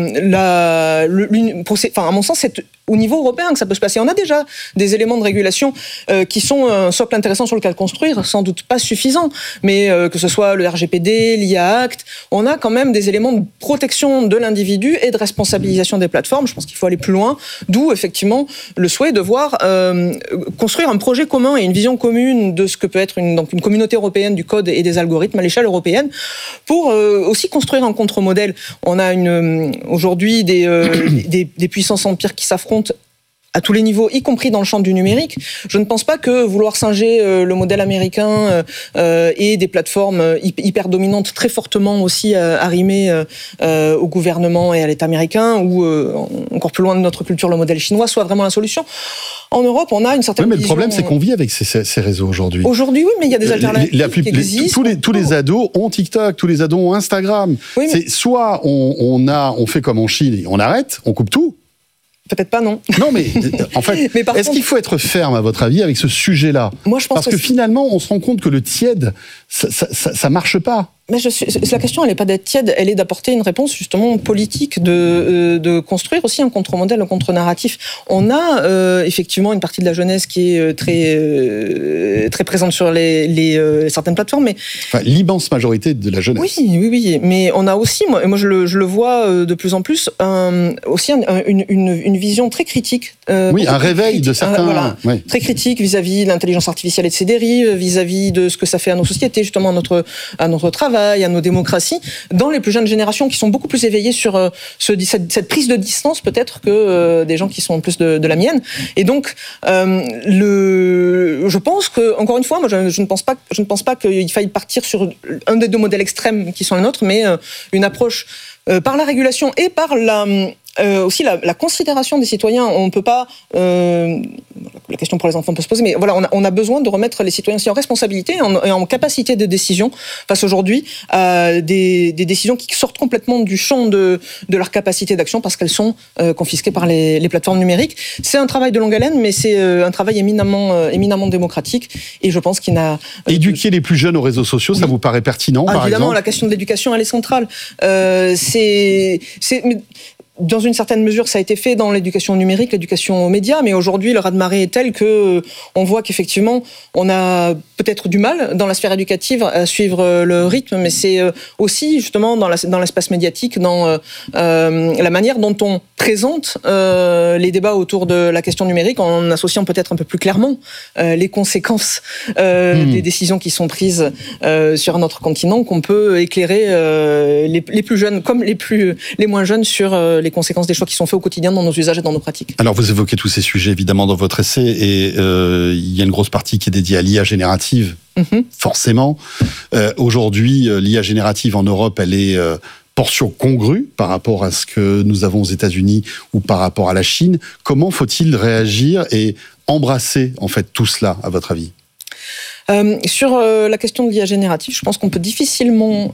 mon sens, c'est au niveau européen que ça peut se passer. On a déjà des éléments de régulation qui sont un socle intéressant sur lequel construire, sans doute pas suffisant, mais que ce soit le RGPD, l'IA Act, on a quand même des éléments de protection de l'individu et de responsabilisation des plateformes. Je pense qu'il faut aller plus loin, d'où effectivement le souhait de voir construire un projet commun et une vision commune de ce que peut être une communauté européenne du code et des algorithmes à l'échelle européenne, pour aussi construire un contre-modèle. On a aujourd'hui des puissances empires qui s'affrontent à tous les niveaux, y compris dans le champ du numérique. Je ne pense pas que vouloir singer le modèle américain et des plateformes hyper dominantes, très fortement aussi arrimées au gouvernement et à l'État américain, ou encore plus loin de notre culture, le modèle chinois, soit vraiment la solution. En Europe, on a une certaine mais vision... le problème, c'est qu'on vit avec ces réseaux aujourd'hui. Aujourd'hui, oui, mais il y a des alternatives qui existent. Tous les ados ont TikTok, tous les ados ont Instagram. Oui, mais... soit on fait comme en Chine, et on arrête, on coupe tout. Peut-être pas, non. Non, mais en fait, est-ce qu'il faut être ferme, à votre avis, avec ce sujet-là ? Moi, je pense Parce que finalement, on se rend compte que le tiède, ça marche pas. Mais la question, elle n'est pas d'être tiède, elle est d'apporter une réponse justement politique, de construire aussi un contre-modèle, un contre-narratif. On a effectivement une partie de la jeunesse qui est très présente sur certaines plateformes, mais l'immense majorité de la jeunesse. Oui, mais on a aussi, moi je le vois de plus en plus, aussi une vision très critique. Un réveil de certains. Très critique vis-à-vis de l'intelligence artificielle et de ses dérives, vis-à-vis de ce que ça fait à nos sociétés, justement à notre travail, à nos démocraties, dans les plus jeunes générations qui sont beaucoup plus éveillées sur cette prise de distance peut-être que des gens qui sont plus de la mienne. Et donc, je pense que, encore une fois, moi je ne pense pas qu'il faille partir sur un des deux modèles extrêmes qui sont les nôtres, mais une approche par la régulation et par aussi la considération des citoyens. On ne peut pas... la question pour les enfants peut se poser, mais voilà, on a besoin de remettre les citoyens aussi en responsabilité et en capacité de décision face aujourd'hui à des décisions qui sortent complètement du champ de leur capacité d'action parce qu'elles sont confisquées par les plateformes numériques. C'est un travail de longue haleine, mais c'est un travail éminemment démocratique, et je pense qu'il n'a... Éduquer les plus jeunes aux réseaux sociaux, ça vous paraît pertinent, par évidemment, exemple ? la question de l'éducation, elle est centrale. Dans une certaine mesure, ça a été fait dans l'éducation numérique, l'éducation aux médias, mais aujourd'hui, le raz-de-marée est tel que on voit qu'effectivement, on a peut-être du mal dans la sphère éducative à suivre le rythme, mais c'est aussi justement dans l'espace médiatique, dans la manière dont on présente les débats autour de la question numérique, en associant peut-être un peu plus clairement les conséquences des décisions qui sont prises sur notre continent, qu'on peut éclairer les plus jeunes comme les moins jeunes sur les conséquences des choix qui sont faits au quotidien dans nos usages et dans nos pratiques. Alors vous évoquez tous ces sujets évidemment dans votre essai, et il y a une grosse partie qui est dédiée à l'IA générative, forcément. Aujourd'hui, l'IA générative en Europe, elle est portion congrue par rapport à ce que nous avons aux États-Unis ou par rapport à la Chine. Comment faut-il réagir et embrasser en fait tout cela, à votre avis ? Sur la question de l'IA générative, je pense qu'on peut difficilement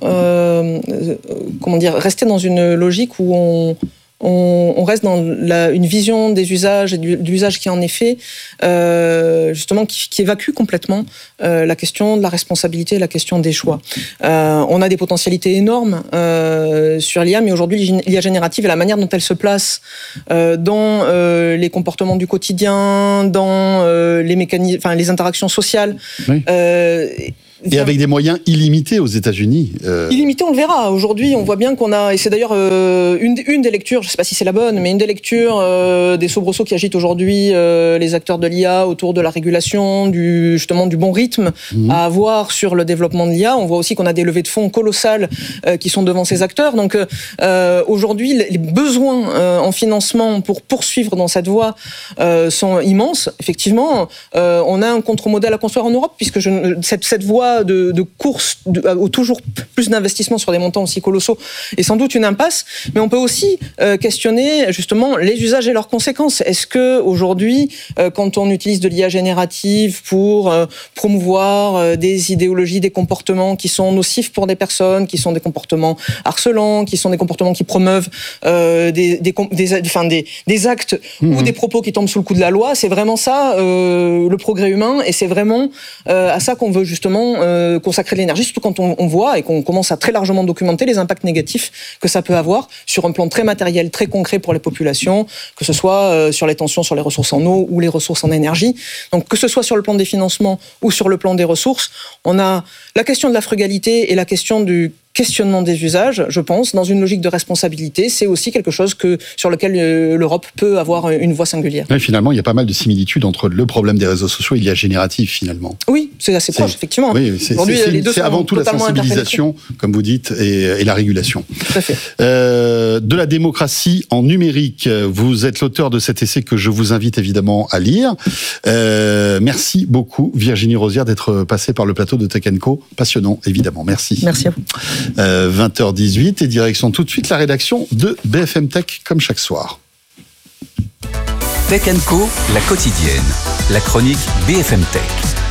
rester dans une logique où on reste dans une vision des usages et de l'usage qui en est fait, justement, qui évacue complètement la question de la responsabilité et la question des choix. On a des potentialités énormes sur l'IA, mais aujourd'hui, l'IA générative et la manière dont elle se place dans les comportements du quotidien, dans les mécanismes, enfin les interactions sociales. Oui. Et avec des moyens illimités aux États-Unis. Illimité, on le verra. Aujourd'hui, on voit bien qu'on a, et c'est d'ailleurs une des lectures, je ne sais pas si c'est la bonne, mais une des lectures des soubresauts qui agitent aujourd'hui les acteurs de l'IA autour de la régulation, justement du bon rythme à avoir sur le développement de l'IA. On voit aussi qu'on a des levées de fonds colossales qui sont devant ces acteurs. Donc aujourd'hui, les besoins en financement pour poursuivre dans cette voie sont immenses. Effectivement, on a un contre-modèle à construire en Europe, puisque cette voie de course au toujours plus d'investissement sur des montants aussi colossaux est sans doute une impasse, mais on peut aussi questionner justement les usages et leurs conséquences. Est-ce que aujourd'hui, quand on utilise de l'IA générative pour promouvoir des idéologies, des comportements qui sont nocifs pour des personnes, qui sont des comportements harcelants, qui sont des comportements qui promeuvent des actes ou des propos qui tombent sous le coup de la loi, c'est vraiment ça le progrès humain, et c'est vraiment à ça qu'on veut justement consacrer de l'énergie, surtout quand on voit et qu'on commence à très largement documenter les impacts négatifs que ça peut avoir sur un plan très matériel, très concret pour les populations, que ce soit sur les tensions sur les ressources en eau ou les ressources en énergie. Donc que ce soit sur le plan des financements ou sur le plan des ressources, on a la question de la frugalité et la question du questionnement des usages, je pense, dans une logique de responsabilité. C'est aussi quelque chose sur lequel l'Europe peut avoir une voix singulière. Oui, finalement, il y a pas mal de similitudes entre le problème des réseaux sociaux et l'IA générative, finalement. Oui, c'est assez proche, effectivement. Oui, c'est avant tout la sensibilisation, comme vous dites, et la régulation. Tout à fait. De la démocratie en numérique, vous êtes l'auteur de cet essai que je vous invite évidemment à lire. Merci beaucoup, Virginie Rosière, d'être passée par le plateau de Tech & Co. Passionnant, évidemment. Merci. Merci à vous. 20h18 et direction tout de suite la rédaction de BFM Tech comme chaque soir. Tech & Co, la quotidienne, la chronique BFM Tech.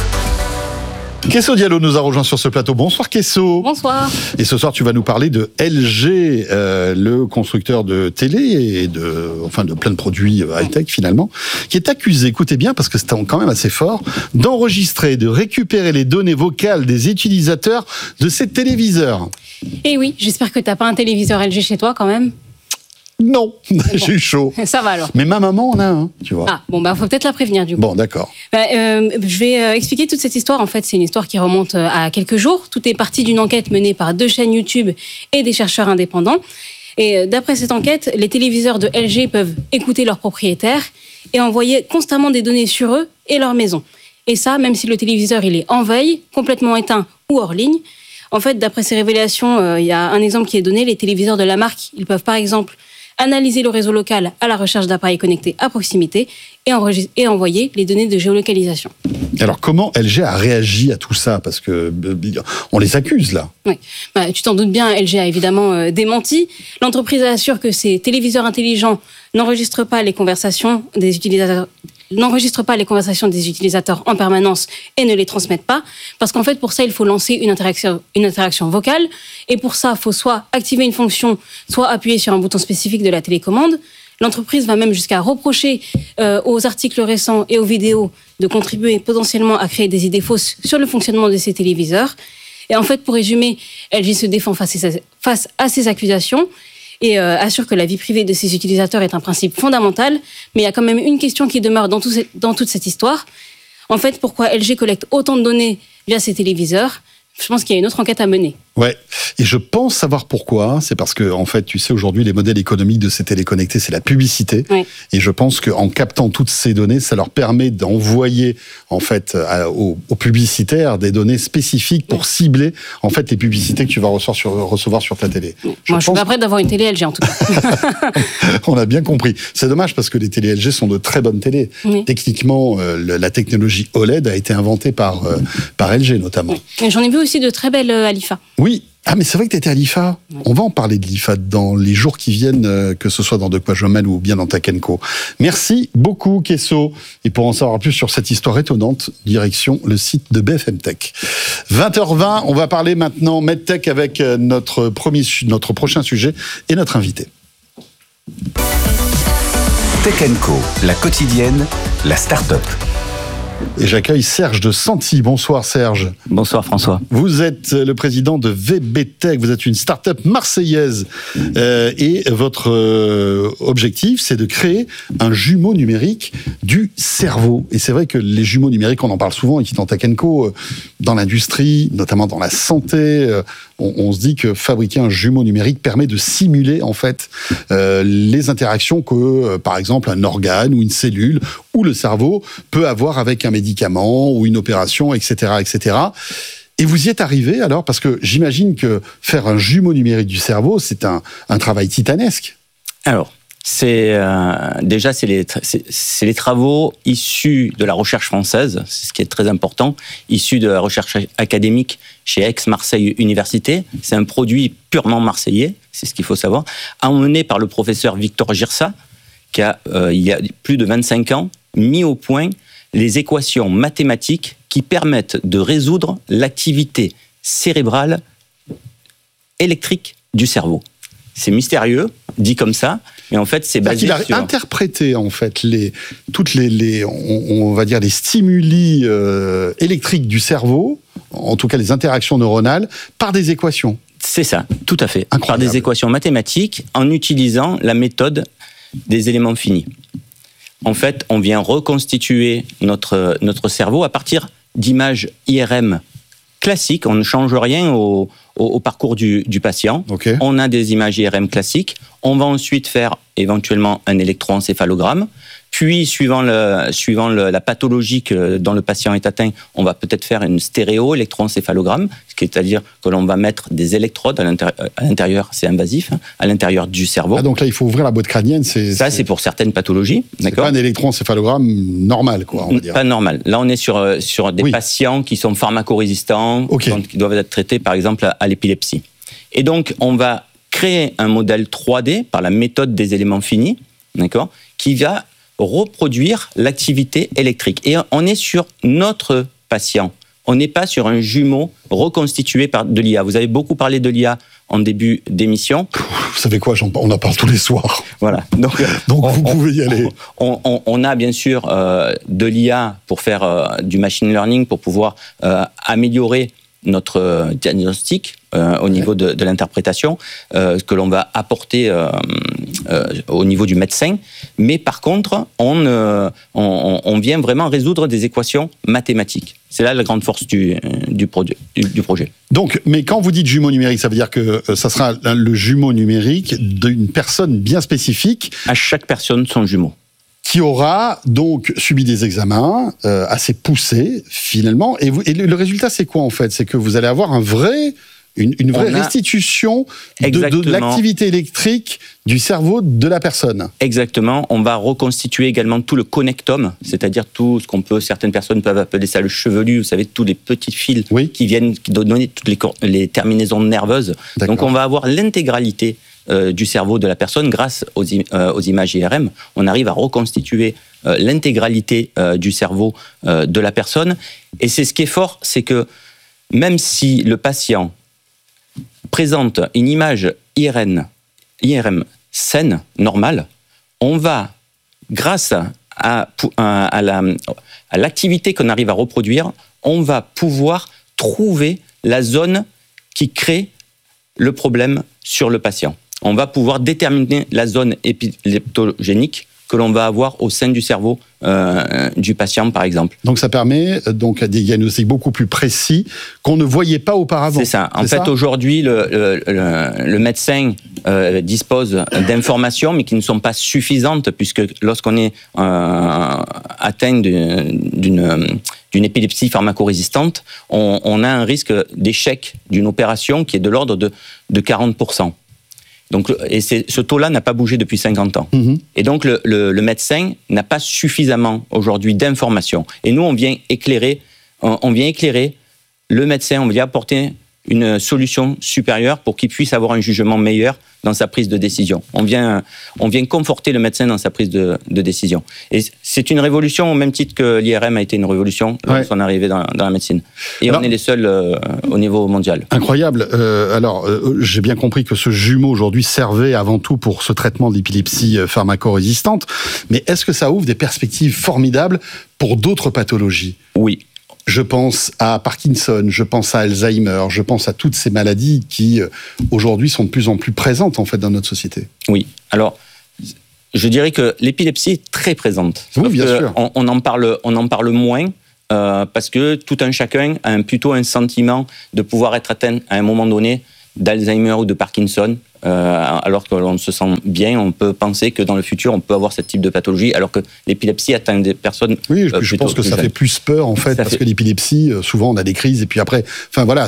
Kesso Diallo nous a rejoint sur ce plateau. Bonsoir Kesso. Bonsoir. Et ce soir tu vas nous parler de LG, le constructeur de télé et de plein de produits high-tech finalement, qui est accusé, écoutez bien parce que c'est quand même assez fort, d'enregistrer, de récupérer les données vocales des utilisateurs de ces téléviseurs. Eh oui, j'espère que t'as pas un téléviseur LG chez toi quand même. Non, j'ai eu chaud. Ça va alors. Mais ma maman en a un, tu vois. Ah, bon, faut peut-être la prévenir du coup. Bon, d'accord. Je vais expliquer toute cette histoire. En fait, c'est une histoire qui remonte à quelques jours. Tout est parti d'une enquête menée par 2 chaînes YouTube et des chercheurs indépendants. Et d'après cette enquête, les téléviseurs de LG peuvent écouter leurs propriétaires et envoyer constamment des données sur eux et leur maison. Et ça, même si le téléviseur il est en veille, complètement éteint ou hors ligne. En fait, d'après ces révélations, il y a un exemple qui est donné. Les téléviseurs de la marque, ils peuvent par exemple analyser le réseau local à la recherche d'appareils connectés à proximité et envoyer les données de géolocalisation. Alors comment LG a réagi à tout ça ? Parce que on les accuse là. Oui, tu t'en doutes bien, LG a évidemment démenti. L'entreprise assure que ces téléviseurs intelligents n'enregistrent pas les conversations des utilisateurs en permanence et ne les transmettent pas, parce qu'en fait, pour ça, il faut lancer une interaction vocale, et pour ça, il faut soit activer une fonction, soit appuyer sur un bouton spécifique de la télécommande. L'entreprise va même jusqu'à reprocher aux articles récents et aux vidéos de contribuer potentiellement à créer des idées fausses sur le fonctionnement de ces téléviseurs. Et en fait, pour résumer, LG se défend face à ces accusations, et assure que la vie privée de ses utilisateurs est un principe fondamental, mais il y a quand même une question qui demeure dans toute cette histoire. En fait, pourquoi LG collecte autant de données via ses téléviseurs ? Je pense qu'il y a une autre enquête à mener. Ouais, et je pense savoir pourquoi. C'est parce que, en fait, tu sais, aujourd'hui, les modèles économiques de ces téléconnectés, c'est la publicité. Oui. Et je pense qu'en captant toutes ces données, ça leur permet d'envoyer, en fait, aux publicitaires des données spécifiques pour cibler, en fait, les publicités que tu vas recevoir sur ta télé. Moi, je suis pas prête d'avoir une télé LG, en tout cas. On a bien compris. C'est dommage parce que les télé LG sont de très bonnes télés. Oui. Techniquement, la technologie OLED a été inventée par LG, notamment. Oui. Et j'en ai vu aussi de très belles à l'IFA. Oui, Ah, mais c'est vrai que tu étais à l'IFA. On va en parler de l'IFA dans les jours qui viennent, que ce soit dans De Quoi je mêle ou bien dans Tech & Co. Merci beaucoup, Kesso. Et pour en savoir plus sur cette histoire étonnante, direction le site de BFM Tech. 20h20, on va parler maintenant MedTech avec notre prochain sujet et notre invité. Tech & Co, la quotidienne, la start-up. Et j'accueille Serge de Senti. Bonsoir Serge. Bonsoir François. Vous êtes le président de VBTech, vous êtes une start-up marseillaise et votre objectif c'est de créer un jumeau numérique du cerveau. Et c'est vrai que les jumeaux numériques, on en parle souvent ici dans Tech & Co, dans l'industrie, notamment dans la santé, on se dit que fabriquer un jumeau numérique permet de simuler en fait les interactions que par exemple un organe ou une cellule ou le cerveau peut avoir avec un médicament ou une opération, etc., etc. Et vous y êtes arrivé alors, parce que j'imagine que faire un jumeau numérique du cerveau, c'est un travail titanesque. Alors, c'est les travaux issus de la recherche française, c'est ce qui est très important, issus de la recherche académique chez Aix-Marseille Université. C'est un produit purement marseillais, c'est ce qu'il faut savoir, emmené par le professeur Victor Girsa, qui a, il y a plus de 25 ans, mis au point les équations mathématiques qui permettent de résoudre l'activité cérébrale électrique du cerveau. C'est mystérieux, dit comme ça, mais en fait, c'est basé sur... Il a interprété, en fait, on va dire, les stimuli électriques du cerveau, en tout cas les interactions neuronales, par des équations. C'est ça, tout à fait. Incroyable. Par des équations mathématiques, en utilisant la méthode des éléments finis. En fait, on vient reconstituer notre cerveau à partir d'images IRM classiques. On ne change rien au parcours du patient. Okay. On a des images IRM classiques. On va ensuite faire éventuellement un électroencéphalogramme. Puis, suivant la pathologie dont le patient est atteint, on va peut-être faire une stéréo-électroencéphalogramme, c'est-à-dire que l'on va mettre des électrodes à l'intérieur, c'est invasif, à l'intérieur du cerveau. Ah, donc là, il faut ouvrir la boîte crânienne. Ça, c'est pour certaines pathologies. C'est pas un électroencéphalogramme normal, quoi, on va dire. Pas normal. Là, on est sur des patients qui sont pharmacorésistants, qui doivent être traités, par exemple, à l'épilepsie. Et donc, on va créer un modèle 3D par la méthode des éléments finis, d'accord, qui va reproduire l'activité électrique. Et on est sur notre patient. On n'est pas sur un jumeau reconstitué par de l'IA. Vous avez beaucoup parlé de l'IA en début d'émission. Vous savez quoi, on en parle tous les soirs. Voilà. Donc vous pouvez y aller. On a bien sûr de l'IA pour faire du machine learning, pour pouvoir améliorer notre diagnostic au niveau de l'interprétation, que l'on va apporter au niveau du médecin. Mais par contre, on vient vraiment résoudre des équations mathématiques. C'est là la grande force du projet. Donc, mais quand vous dites jumeau numérique, ça veut dire que ça sera le jumeau numérique d'une personne bien spécifique. À chaque personne, son jumeau. Qui aura donc subi des examens assez poussés, finalement. Et le résultat, c'est quoi, en fait? C'est que vous allez avoir une vraie restitution de l'activité électrique du cerveau de la personne. Exactement. On va reconstituer également tout le connectome, c'est-à-dire tout ce certaines personnes peuvent appeler ça le chevelu, vous savez, tous les petits fils qui viennent donner toutes les terminaisons nerveuses. Donc on va avoir l'intégralité du cerveau de la personne grâce aux images IRM. On arrive à reconstituer l'intégralité du cerveau de la personne. Et c'est ce qui est fort, c'est que même si le patient présente une image IRM saine, normale, on va, grâce à l'activité qu'on arrive à reproduire, on va pouvoir trouver la zone qui crée le problème sur le patient. On va pouvoir déterminer la zone épileptogénique que l'on va avoir au sein du cerveau du patient, par exemple. Donc ça permet donc des diagnostics beaucoup plus précis qu'on ne voyait pas auparavant. C'est ça. En fait, aujourd'hui, le médecin dispose d'informations, mais qui ne sont pas suffisantes, puisque lorsqu'on est atteint d'une épilepsie pharmacorésistante, on a un risque d'échec d'une opération qui est de l'ordre de 40%. Donc, et ce taux-là n'a pas bougé depuis 50 ans. Mmh. Et donc, le médecin n'a pas suffisamment aujourd'hui d'informations. Et nous, on vient éclairer le médecin, on vient apporter une solution supérieure pour qu'il puisse avoir un jugement meilleur dans sa prise de décision. On vient conforter le médecin dans sa prise de décision. Et c'est une révolution au même titre que l'IRM a été une révolution lors de son arrivée dans la médecine. Et on est les seuls au niveau mondial. Incroyable. J'ai bien compris que ce jumeau aujourd'hui servait avant tout pour ce traitement de l'épilepsie pharmacorésistante. Mais est-ce que ça ouvre des perspectives formidables pour d'autres pathologies ? Oui. Je pense à Parkinson, je pense à Alzheimer, je pense à toutes ces maladies qui, aujourd'hui, sont de plus en plus présentes, en fait, dans notre société. Oui. Alors, je dirais que l'épilepsie est très présente. Oui, bien sûr. On en parle moins, parce que tout un chacun a plutôt un sentiment de pouvoir être atteint à un moment donné d'Alzheimer ou de Parkinson, alors que l'on se sent bien, on peut penser que dans le futur, on peut avoir ce type de pathologie, alors que l'épilepsie atteint des personnes... Oui, je pense que ça fait plus peur, en fait, parce que l'épilepsie, souvent, on a des crises, et puis après... Enfin, voilà,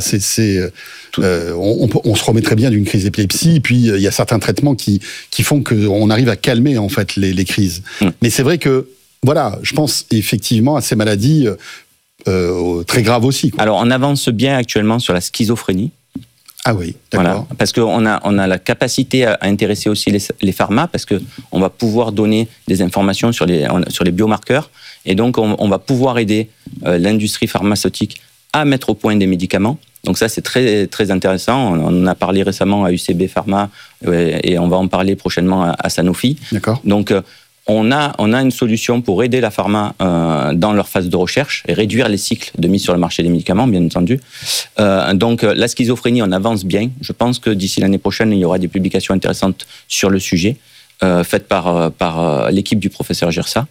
on se remet très bien d'une crise d'épilepsie, et puis il y a certains traitements qui font qu'on arrive à calmer, en fait, les crises. Mais c'est vrai que, voilà, je pense effectivement à ces maladies très graves aussi, quoi. Alors, on avance bien actuellement sur la schizophrénie. Ah oui, d'accord. Voilà, parce qu'on a la capacité à intéresser aussi les pharma, parce qu'on va pouvoir donner des informations sur les biomarqueurs, et donc on va pouvoir aider l'industrie pharmaceutique à mettre au point des médicaments. Donc ça, c'est très, très intéressant. On en a parlé récemment à UCB Pharma, et on va en parler prochainement à Sanofi. D'accord. Donc, on a une solution pour aider la pharma dans leur phase de recherche et réduire les cycles de mise sur le marché des médicaments, bien entendu. Donc, la schizophrénie, on avance bien. Je pense que d'ici l'année prochaine, il y aura des publications intéressantes sur le sujet, faites par l'équipe du professeur Girsa.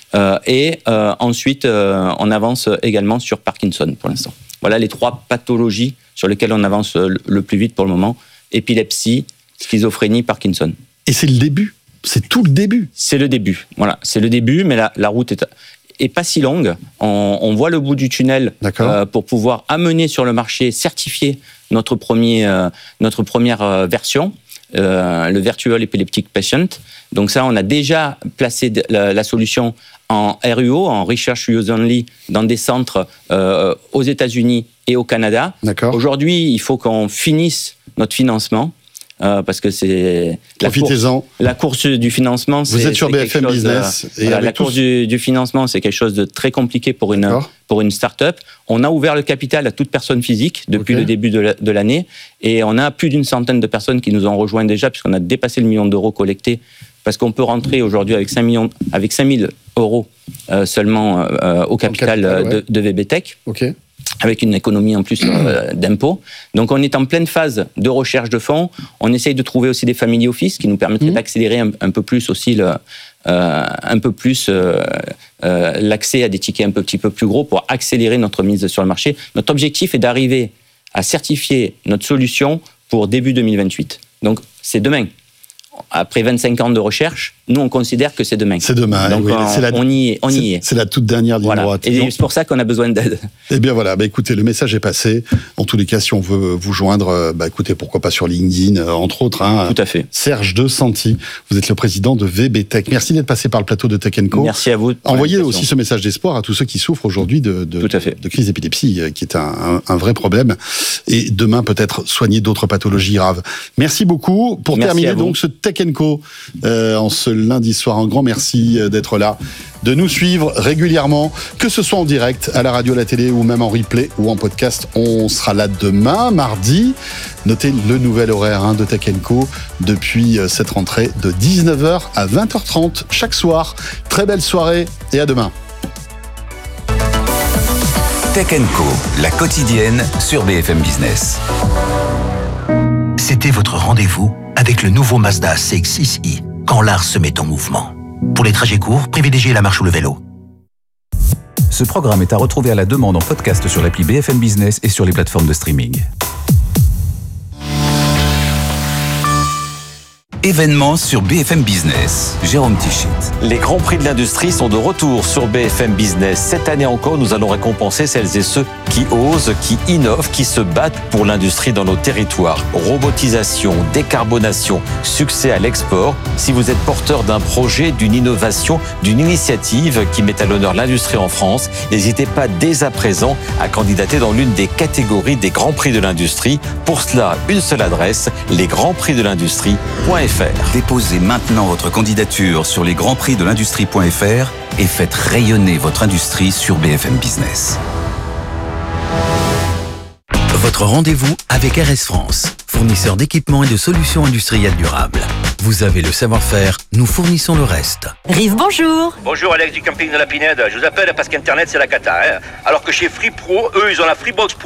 Ensuite, on avance également sur Parkinson, pour l'instant. Voilà les 3 pathologies sur lesquelles on avance le plus vite pour le moment. Épilepsie, schizophrénie, Parkinson. Et c'est le début. C'est tout le début. C'est le début. Voilà, c'est le début, mais la route est pas si longue. On voit le bout du tunnel pour pouvoir amener sur le marché, certifier notre première version, le Virtual Epileptic Patient. Donc ça, on a déjà placé la solution en RUO, en Research Use Only, dans des centres aux États-Unis et au Canada. Aujourd'hui, il faut qu'on finisse notre financement. Parce que c'est la course du financement. Vous êtes sur BFM Business. La course du financement, c'est quelque chose de très compliqué pour une start-up. On a ouvert le capital à toute personne physique depuis le début de l'année, et on a plus d'une centaine de personnes qui nous ont rejoints déjà, puisqu'on a dépassé le 1 million d'euros collectés, parce qu'on peut rentrer aujourd'hui avec 5 000 euros seulement au capital de VBTech. Avec une économie en plus d'impôts. Donc on est en pleine phase de recherche de fonds. On essaye de trouver aussi des family office qui nous permettraient d'accélérer un peu plus aussi l'accès à des tickets un petit peu plus gros pour accélérer notre mise sur le marché. Notre objectif est d'arriver à certifier notre solution pour début 2028. Donc c'est demain. Après 25 ans de recherche, nous, on considère que c'est demain. C'est demain. Donc, oui, on y est. C'est la toute dernière ligne droite. Et c'est pour ça qu'on a besoin d'aide. Eh bien voilà, écoutez, le message est passé. En tous les cas, si on veut vous joindre, écoutez, pourquoi pas sur LinkedIn, entre autres. Tout à fait. Serge De Santi, vous êtes le président de VBTech. Merci d'être passé par le plateau de Tech & Co. Merci à vous. Envoyez aussi ce message d'espoir à tous ceux qui souffrent aujourd'hui de crise d'épilepsie, qui est un vrai problème. Et demain, peut-être soigner d'autres pathologies graves. Merci beaucoup. Pour terminer donc ce Tech & Co, en ce lundi soir, un grand merci d'être là, de nous suivre régulièrement, que ce soit en direct, à la radio, à la télé, ou même en replay ou en podcast. On sera là demain, mardi. Notez le nouvel horaire de Tech & Co depuis cette rentrée de 19h à 20h30 chaque soir. Très belle soirée et à demain. Tech & Co, la quotidienne sur BFM Business. C'était votre rendez-vous avec le nouveau Mazda CX-6i, quand l'art se met en mouvement. Pour les trajets courts, privilégiez la marche ou le vélo. Ce programme est à retrouver à la demande en podcast sur l'appli BFM Business et sur les plateformes de streaming. Événements sur BFM Business. Jérôme Tichit. Les Grands Prix de l'industrie sont de retour sur BFM Business. Cette année encore, nous allons récompenser celles et ceux qui osent, qui innovent, qui se battent pour l'industrie dans nos territoires. Robotisation, décarbonation, succès à l'export. Si vous êtes porteur d'un projet, d'une innovation, d'une initiative qui met à l'honneur l'industrie en France, n'hésitez pas dès à présent à candidater dans l'une des catégories des Grands Prix de l'industrie. Pour cela, une seule adresse, lesgrandsprixdelindustrie.fr. Déposez maintenant votre candidature sur lesgrandsprixdelindustrie.fr et faites rayonner votre industrie sur BFM Business. Votre rendez-vous avec RS France, fournisseur d'équipements et de solutions industrielles durables. Vous avez le savoir-faire, nous fournissons le reste. Rive, bonjour. Bonjour Alex du camping de la Pinède. Je vous appelle parce qu'Internet c'est la cata. Alors que chez Free Pro, eux ils ont la Freebox Pro